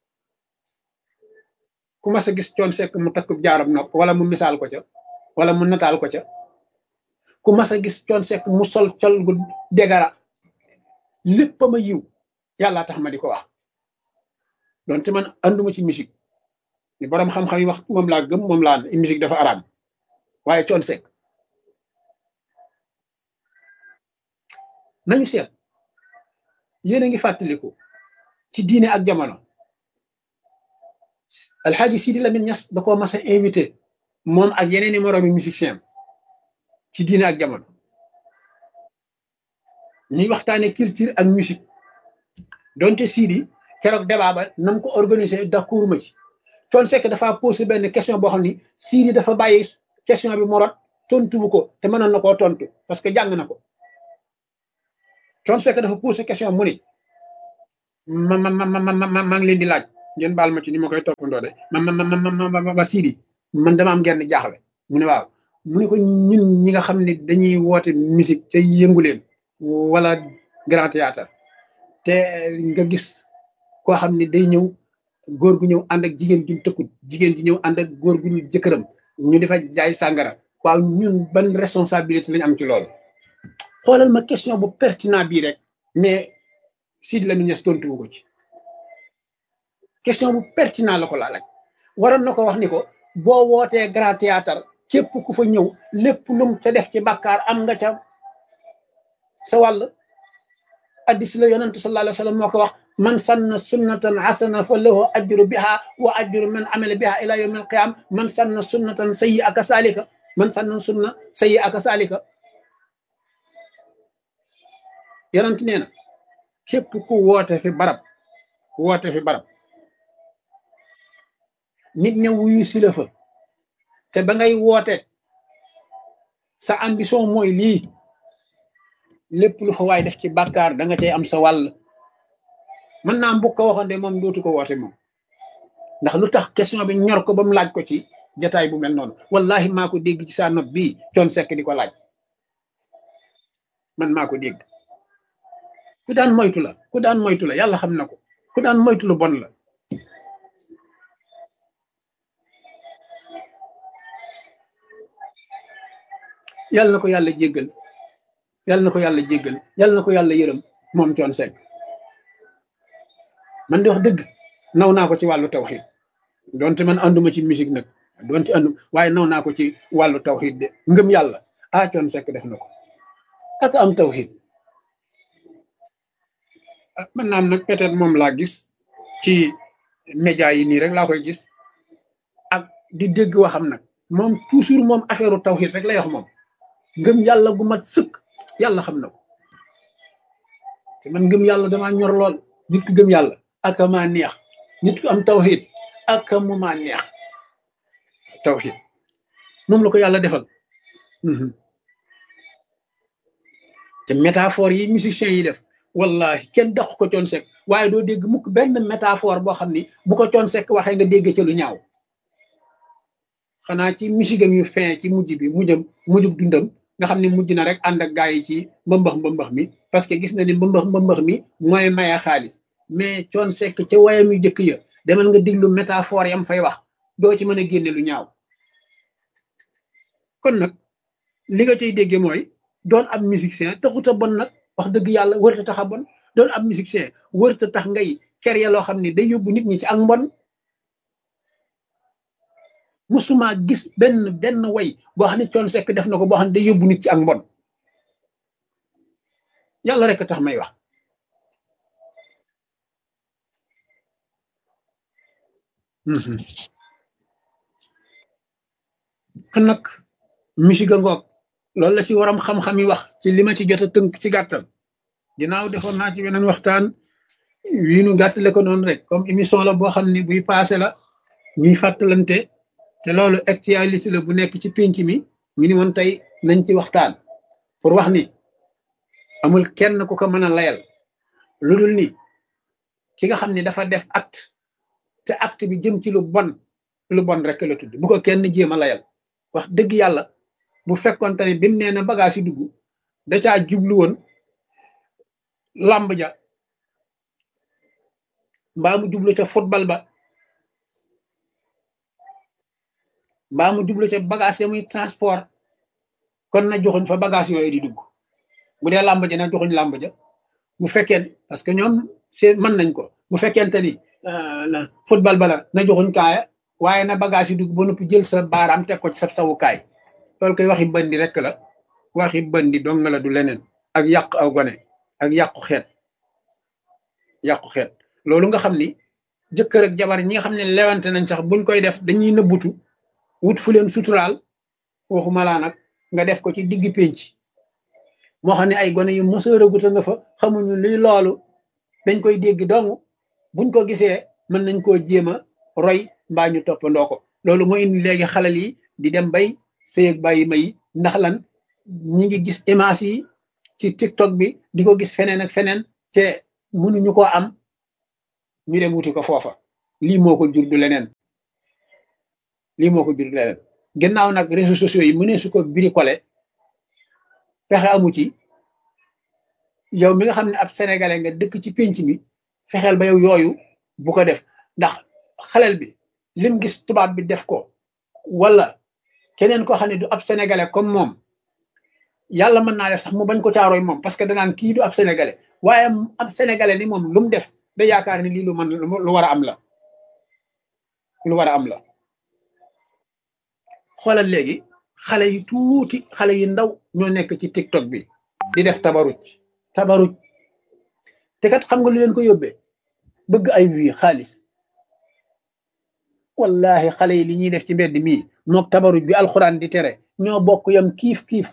ku mas a gis Thione Seck mu takk jaaram nopp wala mu misaal ko ca wala mu nataal ko ca ku mas a gis Thione Seck mu sol sol gu dégara lépp ma yiw yàlla tax ma di ko wax donte man anduma ci musique ni borom xam-xam yi wax moom laa gëm moom laa musique dafa araam waaye Thione Seck nañu seet yéen a ngi fàttaliku ci diine ak jamono alxaaji Sidi Lamine Niass da koo mas a invité moom ak yeneen i moroomi musicien ci diine ak jamono ñuy waxtaane culture ak musique donte Sidi keroog débat ba nam ko organisé d'accord ma ci Thione Seck dafa posé benn question boo xam ni Sidi dafa bàyyi question bi mu rot tontu bu ko te mënoon na koo tontu parce que jàng na ko Thione Seck dafa posé question mu ni ma ma ma ma ma maa ngi leen di laaj ngeen baal ma ci ni ma koy toppandoo de ma ma ma ma ma ma Sidi man dama am genn jaaxle mu ne waaw mu ne ko ñun ñi nga xam ne dañuy woote musique ca yëngu leen wala grand théâtre te nga gis koo xam ne day ñëw góor gu ñëw ànd ak jigéen juñ tëkkut jigéen ji ñëw ànd ak góor gu ñu jëkkëram ñu defa jaay sàngara waaw ñun ban responsabilité lañ am ci loolu xoolal ma question bu pertinent bii rek mais Sidy Lamine Niass tontuwu ko ci question bu pertinent la ko laa laaj waroon na ko wax ni ko boo wootee grand théâtre képp ku fa ñëw lépp lum ca def ci bàkkaar am nga ca sa wàll addis la yonent sallallahu alayhi wa sallam moo ko wax man sanna sunnatan hasana fa lahu ajru biha wa ajru man amila biha ila yawm al qiyam man sanna sunnatan sayyi aka salika man sanna sunna sayyi aka salika yonent nee na képp ku woote fi barab woote fi barab nit ña wuyu si la fa te ba ngay woote sa ambition mooy lii lépp lu fa waay def ci bàkkaar da nga cay am sa wàll mën naa mbokk ko waxoon de moom dootu ko woote moom ndax lu tax question bi ñor ko ba mu laaj ko ci jataay bu mel noonu wallahi maa ko dégg ci sa nopp bii Thione Seck di ko laaj man maa ko dégg ku daan moytu la ku daan moytu la yàlla xam na ko ku daan moytu lu bon la yàlla na ko yàlla jéggal yàlla na ko yàlla jéggal yàlla na ko yàlla yërëm moom Thione Seck man di wax dëgg naw naa ko ci wàllu tawxiid donte man ànduma ci musique nag donte àndu waaye naw naa ko ci wàllu tawxiid de ngëm yàlla ah Thione Seck def na ko ak am tawxiid man naam nag peut-être moom laa gis ci média yi nii rek laa koy gis ak di dégg waxam nag moom toujours moom affaire tawxiid rek lay wax moom ngëm yàlla gu mat sëkk yàlla xam na ko te man ngëm yàlla damaa ñor lool nit ku gëm yàlla ak maa neex nit ku am tawxiid ak mu maa neex tawxiid moom la ko yàlla defal te métaphore yi musiciens yi def wallahi kenn dox ko Thione Seck waaye doo dégg mukk benn métaphore boo xam ni bu ko Thione Seck waxee nga dégg ca lu ñaaw xanaa ci misigam yu fin ci mujj bi mujjam mujjub dundam nga xam ne mujj na rek ànd ak gaa yi ci mbëmbax mbëmbax mi parce que gis na ni mbëmbax mbëmbax mi mooy maya xaalis mais Thione Seck ca wayam yu jëkk ya demal nga diglu métaphore yam fay wax doo ci mën a génne lu ñaaw kon nag li nga cay dégge mooy doon ab musicien taxut a bon nag wax dëgg yàlla wërta tax a bon doon ab musicien wërta tax ngay ker ya loo xam ne day yóbbu nit ñi ci ak mbon musuma gis benn benn way boo xam ne Thione Seck def na ko boo xam ne day yóbbu nit ci ak mbon yàlla rek tax may wax kon nag musique a ngoog loolu la ci waram xam-xam yi wax ci li ma ci jot a tënk ci gàttal ginnaaw defoon naa ci beneen waxtaan wii nu gàttale ko noonu rek comme émission la boo xam ne buy passé la ñuy fàttalante te loolu actualité la bu nekk ci pénc mi ñu ni woon tey nañ ci waxtaan pour wax ni amul kenn ku ko mën a layal lu dul ni ki nga xam ne dafa def acte te acte bi jëm ci lu bon lu bon rek la tudd bu ko kenn jéem a layal wax dëgg yàlla bu fekkoon te ne bi mu nee na bagage yi dugg da caa jublu woon làmb ja mbaa mu jublu ca football ba mbaa mu jublu ca bagage ya muy transport kon na joxuñ fa bagage yooyu di dugg bu dee làmb ja na joxuñ làmb ja bu fekkee parce que ñoom seen mën nañ ko bu fekkente ni football bala na joxuñ kaaya waaye na bagage yi dugg ba noppi jël sa baaraam teg ko ci sa sawukaay loolu koy waxi bandi rek la waxi bandi dong la du leneen ak yàq aw gone ak yàqu xeet yàqu xeet loolu nga xam ni jëkkër ak jabar ñi nga xam ne lewante nañ sax buñ koy def dañuy nëbbutu wut fu leen suturaal waxuma laa nag nga def ko ci digg pénc moo xam ne ay gone yu mësëraguta nga fa xamuñu luy loolu dañ koy dégg dong buñ ko gisee mën nañ koo jéem a roy mbaa ñu toppandoo ko loolu mooy indi léegi xalal yi di dem bay sëy ak bàyyi may ndax lan ñi ngi gis image yi ci TikTok bi di ko gis feneen ak feneen te mënuñu ko am ñu dem wuti ko foofa lii moo ko jur du leneen lii moo ko jur du leneen gannaaw nag réseaux sociaux yi mu ne su ko bricolé pexe amu ci yow mi nga xam ne ab sénégalais nga dëkk ci pénc mi fexeel ba yow yooyu bu ko def ndax xalel bi lim gis tubaab bi def ko wala keneen koo xam ne du ab sénégalais comme moom yàlla mën naa def sax mu bañ ko caarooy moom parce que danaan kii du ab sénégalais waaye ab sénégalais ni moom lu mu def da yaakaar ni lii lu man lu war a am la lu war a am la xoolal léegi xale yu tuuti xale yu ndaw ñoo nekk ci TikTok bi di def tabaruj tabaruj te kat xam nga lu leen ko yóbbee bëgg ay wii xaalis wallahi xale yi li ñuy def ci mbedd mii mook tabaruj bi alxuraan di tere ñoo bokk yam kiif kiif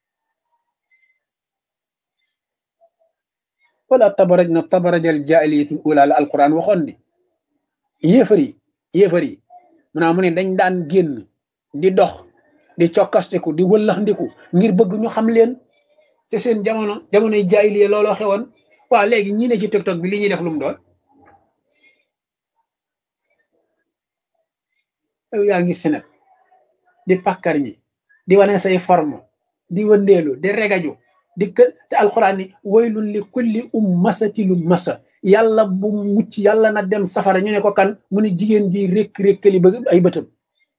wala tabaraj na tabarajal jaahiliyatul ula la alxuraan waxoon ni yéefar yi yéefar yi mu naa mu ne dañ daan génn di dox di cokkastiku di wëllaxndiku ngir bëgg ñu xam leen te seen jamono jamonoy jaahiliya looloo xewoon waaw léegi ñi ne ci TikTok bi li ñuy def lu mu doon yow yaa ngi senet di pàkkar ñi di wane say forme di wëndeelu di regaju di kë te alxuraan ni waylun li kulli ummasati lu masa yàlla bu mucc yàlla na dem safara ñu ne ko kan mu ne jigéen ji rékk rékkali ba ay bëtam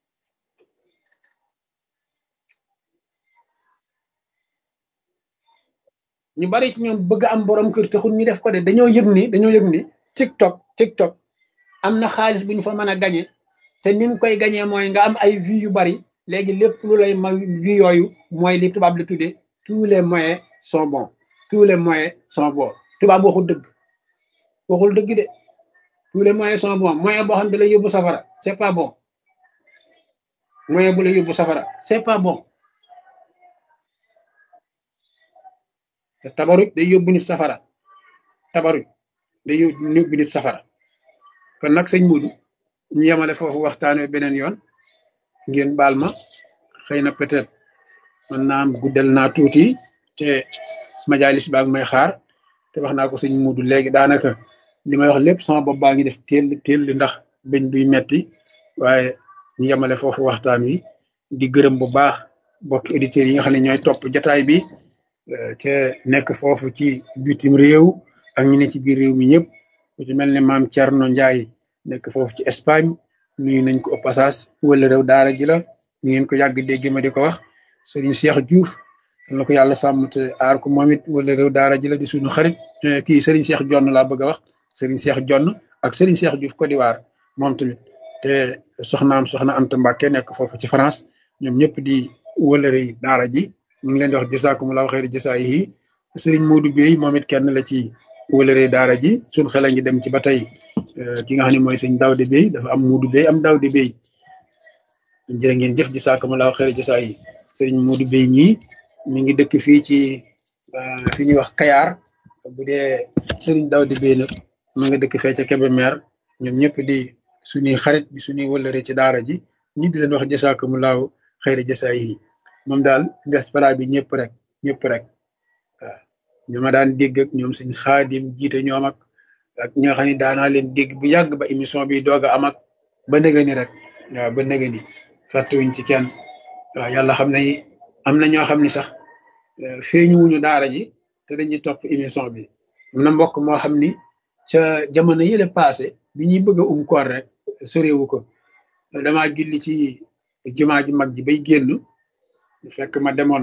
ñu bari ci ñoom bëgg am borom kër taxul ñu def ko de dañoo yëg ni dañoo yëg ni TikTok TikTok am na xaalis bu ñu fa mën a gañe te ni nga koy gañee mooy nga am ay vues yu bari léegi lépp lu lay ma vues yooyu mooy li tubaab la tuddee tous les moyens sont bons tous les moyens sont bons tubaab waxul dëgg waxul dëgg de tous les moyens sont bons moyen boo xam ne da lay yóbbu safara c'est pas bon moyen bu lay yóbbu safara c'est pas bon te tabaruj day yóbbu nit safara tabaruj day yóbbu nit safara kon nag sëñ Modou ñu yemale foofu waxtaanee beneen yoon ngeen baal ma xëy na peut-être man naa am guddal naa tuuti te majalis baag may xaar te wax naa ko sëñ Modou léegi daanaka li may wax lépp sama bopp baa ngi def teel teel ndax bëñ buy metti waaye ñu yemale foofu waxtaan wi di gërëm bu baax bokki auditeurs yi nga xam ne ñooy topp jataay bi te nekk foofu ci bitim réew ak ñi ne ci biir réew mi ñëpp ku ci mel ne maam Thierno Ndiaye nekk foofu ci Espagne nuyu nañ ko au passage wala réew daara ji la ñu ngeen ko yàgg dégg ma di ko wax Serigne Cheikh Diouf na ko yàlla sàmm te aar ko moom it wala réew daara ji la di suñu xarit kii Serigne Cheikh Jonn laa bëgg a wax Serigne Cheikh Jonn ak Serigne Cheikh Diouf Côte d'Ivoire moom tamit te soxnaam soxna Anta Mbacke nekk foofu ci France ñoom ñëpp di wala réew daara ji ñu ngi leen di wax jazaakumullahu xayri jazaayihi Serigne Modou Bey moom it kenn la ci wala réew daara ji suñu xel a ngi dem ci ba tey ki nga xam ne mooy sëñ Daawde Bey dafa am Modou Bey am Daawde Bey jërë ngeen jëf jazaakumullahu xayri jazaayihi Serigne Modou Bey ñii mi ngi dëkk fii ci fi ñuy wax Kayar bu dee Serigne Daawde Bey nag ma nga dëkk fee ca Kébémer ñoom ñëpp di suñuy xarit bi suñuy wëllëre ci daara ji ñi di leen wax jazaakumullahu xayri jazaayihi moom daal diaspora bi ñëpp rek ñëpp rek waaw ñu ma daan dégg ak ñoom suñ xaadim jiite ñoom ak ak ñi nga xam ne daanaa leen dégg bu yàgg ba émission bi doog a am ak ba nëga ni rek waaw ba nëga ni fàttewuñ ci kenn waaw yàlla xam ne am na ñoo xam ne sax feeñuwuñu daara ji te dañuy topp émission bi am na mbokk moo xam ni ca jamono yële passé bi ñuy bëgg a um koor rek sorewu ko damaa julli ci jumaa ju mag ji bay génn fekk ma demoon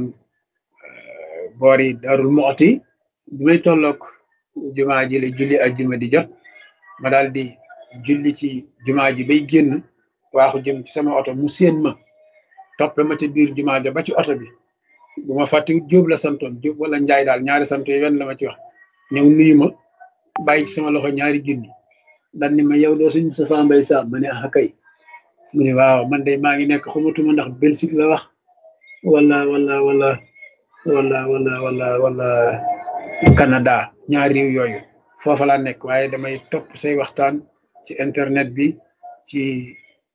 boori Darul Muxti bi may tolloog jumaa ji la julli ak juma di jot ma daal di julli ci jumaa ji bay génn waaxu jëm ci sama oto mu séen ma toppe ma ci biir jumaa ja ba ci oto bi bu ma fàttiwut Jóob la santoon Jóob wala Njaay daal ñaari sant yi wenn la ma ci wax ñëw nuyu ma bàyyi ci sama loxo ñaari junni daal ni ma yow doo suñ Moustapha Mbaye Sam ma ne ah kay mu ne waaw man de maa ngi nekk xamatuma ndax Belgique la wax wala wala wala wala wala wala wala Canada ñaari réew yooyu foofa laa nekk waaye damay topp say waxtaan ci internet bi ci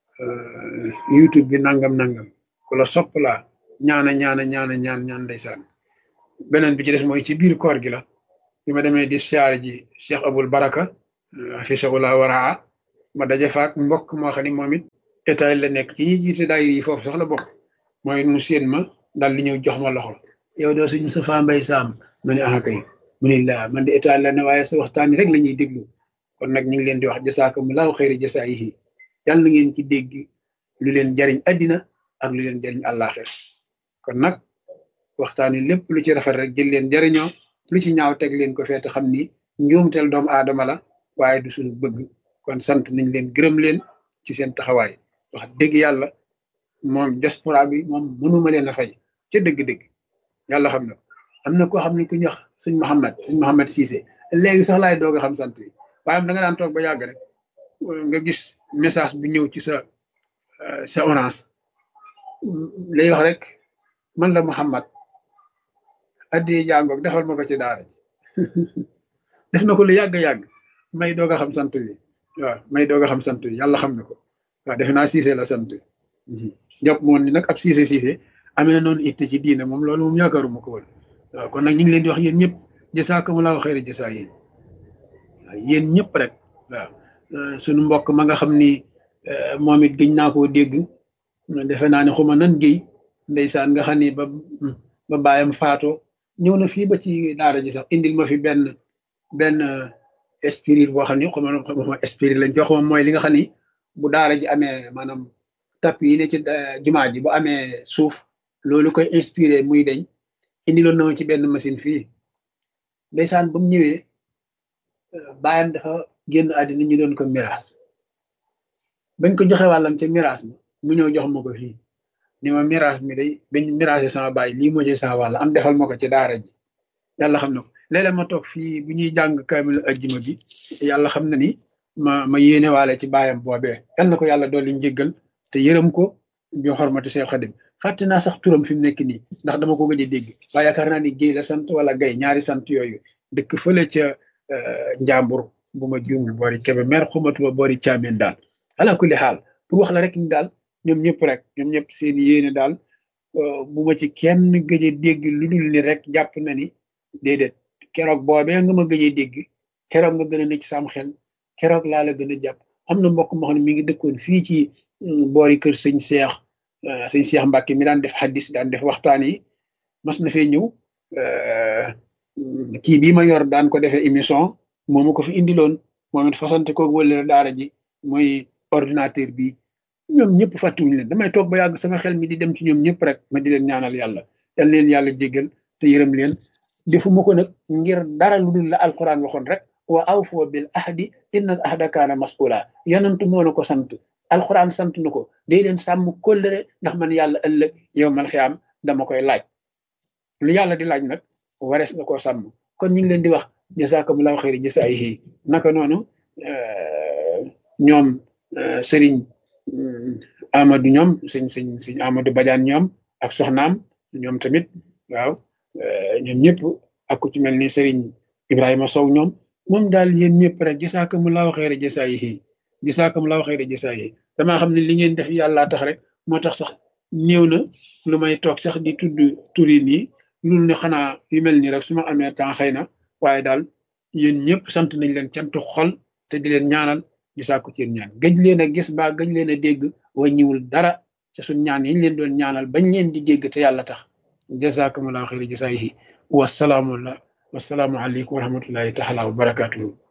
YouTube bi nangam nangam ku la sopp laa ñaana ñaana ñaana ñaan ñaan ndeysaan beneen bi ci des mooy ci biir koor gi la bi ma demee di siyaare ji Cheikh Abul Baraka fi shawla waraa ma daje faak mbokk moo xam ne moom it état la nekk ci ñi jiite daayira yi foofu sax la bokk mooy mu séen ma daal di ñëw jox ma loxo yow doo suñ Moustapha Mbaye Sam ma ne ah kay mu ne laa man de état la ne waaye sa waxtaan rek la ñuy déglu kon nag ñu ngi leen di wax jasaakumullahu xayri jasaayihi yàlla na ngeen ci dégg lu leen jariñ addina ak lu leen jariñ àllaaxir kon nag waxtaan wi lépp lu ci rafet rek jël leen jariñoo lu ci ñaaw teg leen ko feete xam ni njuumteel doomu aadama la waaye du suñu bëgg kon sant nañ leen gërëm leen ci seen taxawaay wax dëgg yàlla moom diaspora bi moom mënuma leen a fay ca dëgg-dëgg yàlla xam na am na koo xam ne ku ñu wax sëñ Mouhamed sëñ Mouhamed Cissé léegi sax laay doog a xam sant bi waaye da nga daan toog ba yàgg rek nga gis message bu ñëw ci sa sa orange lay wax rek man la Mouhamed addi jàngoog defal ma ko ci daara ji def na ko lu yàgg-yàgg may doog a xam sant bi waaw may doog a xam sant bi yàlla xam na ko waaw defe naa Cissé la sant jàpp moon ni nag ab Cissé Cissé amee na noonu itte ci diine moom loolu moom yaakaaruma ko woon waaw kon nag ñu ngi leen di wax yéen ñëpp jasaakumullahu xayri jasaa yéen waaw yéen ñëpp rek waaw suñu mbokk ma nga xam ni moom it gëñ naa koo dégg defe naa ne xuma nan géy ndeysaan nga xam ni ba ba bàyyam faatoo ñëw na fii ba ci daara ji sax indil ma fi benn benn spirit boo xam ni xuma xuma spirit lañ jox moom mooy li nga xam ni bu daara ji amee maanaam tap yi ne ci jumaa ji bu amee suuf loolu koy inspiré muy deñ indiloon na ma ci benn machine fii ndeysaan ba mu ñëwee bàyyam dafa génn àddina ñu doon ko miraas bañ ko joxe wàllam ca miraas ma mu ñëw jox ma ko fii ni ma miraas mi day bañ miraasé sama baay lii moo ci sama wàll am defal ma ko ci daara ji yàlla xam na ko léeg-léeg ma toog fii bu ñuy jàng kaamil ajjuma bi yàlla xam na ni ma ma yéene waale ci baayam boobee yal na ko yàlla dolli njéggal te yërëm ko bi xormati Seex Xadim fàtte naa sax turam fi mu nekk nii ndax dama ko gëj a dégg waaye yaakaar naa ni Géy la sant wala Gay ñaari sant yooyu dëkk fële ca njàmbur bu ma juumul boori Kebe mer xumatuma boori Caameen daal ala kulli xaal pour wax la rek ni daal ñoom ñëpp rek ñoom ñëpp seen yéene daal bu ma ci kenn gëj a dégg lu dul ni rek jàpp na ni déedéet keroog boobee nga ma gëj a dégg keroog nga gën a ne ci sam xel keroog laa la gën a jàpp am na mbokk moo xam ne mi ngi dëkkoon fii ci boori kër sëñ Seex sëñ Seex Mbàkke mi daan def xaddis daan def waxtaan yi mas na fee ñëw kii bii ma yor daan ko defee émission moomu ko fi indiloon moom it fasante ko wëlale daara ji mooy ordinateur bi ñoom ñëpp fàttuwuñu leen damay toog ba yàgg sama xel mi di dem ci ñoom ñëpp rek ma di leen ñaanal yàlla yal leen yàlla jéggal te yërëm leen defuma ko nag ngir dara lu dul la alquran waxoon rek wa awfoo bil ahdi inna al ahda kaana mas'uula yonantu moo na ko sant alquran sant na ko day leen sàmm kóllëre ndax man yàlla ëllëg yow man xiyaam dama koy laaj lu yàlla di laaj nag warees na koo sàmm kon ñu ngi leen di wax jazakumullahu xayri jasaayihi naka noonu ñoom sëriñ Amadou ñoom sëñ sëñ sëñ Amadou Badiane ñoom ak soxnaam ñoom tamit waaw ñoom ñëpp ak ku ci mel ni sëriñ Ibrahima Sow ñoom moom daal yéen ñëpp rek jazakumullahu xayri jasaayihi jazakumullahu xayri jasaayihi damaa xam ne li ngeen def yàllaa tax rek moo tax sax néew na lu may toog sax di tudd turi nii loolu ne xanaa yu mel nii rek su ma amee temps xëy na waaye daal yéen ñëpp sant nañ leen cantu xol te di leen ñaanal di sàkku ci yéen ñaan gëj leen a gis ba gëj leen a dégg wàññiwul dara ca suñ ñaan yi ñu leen doon ñaanal bañ leen di dégg te yàlla tax jazakumullahu xayri jasaayihi wasalaamu wasalaamu aleykum wa rahmatullahi taala wa barakatuhu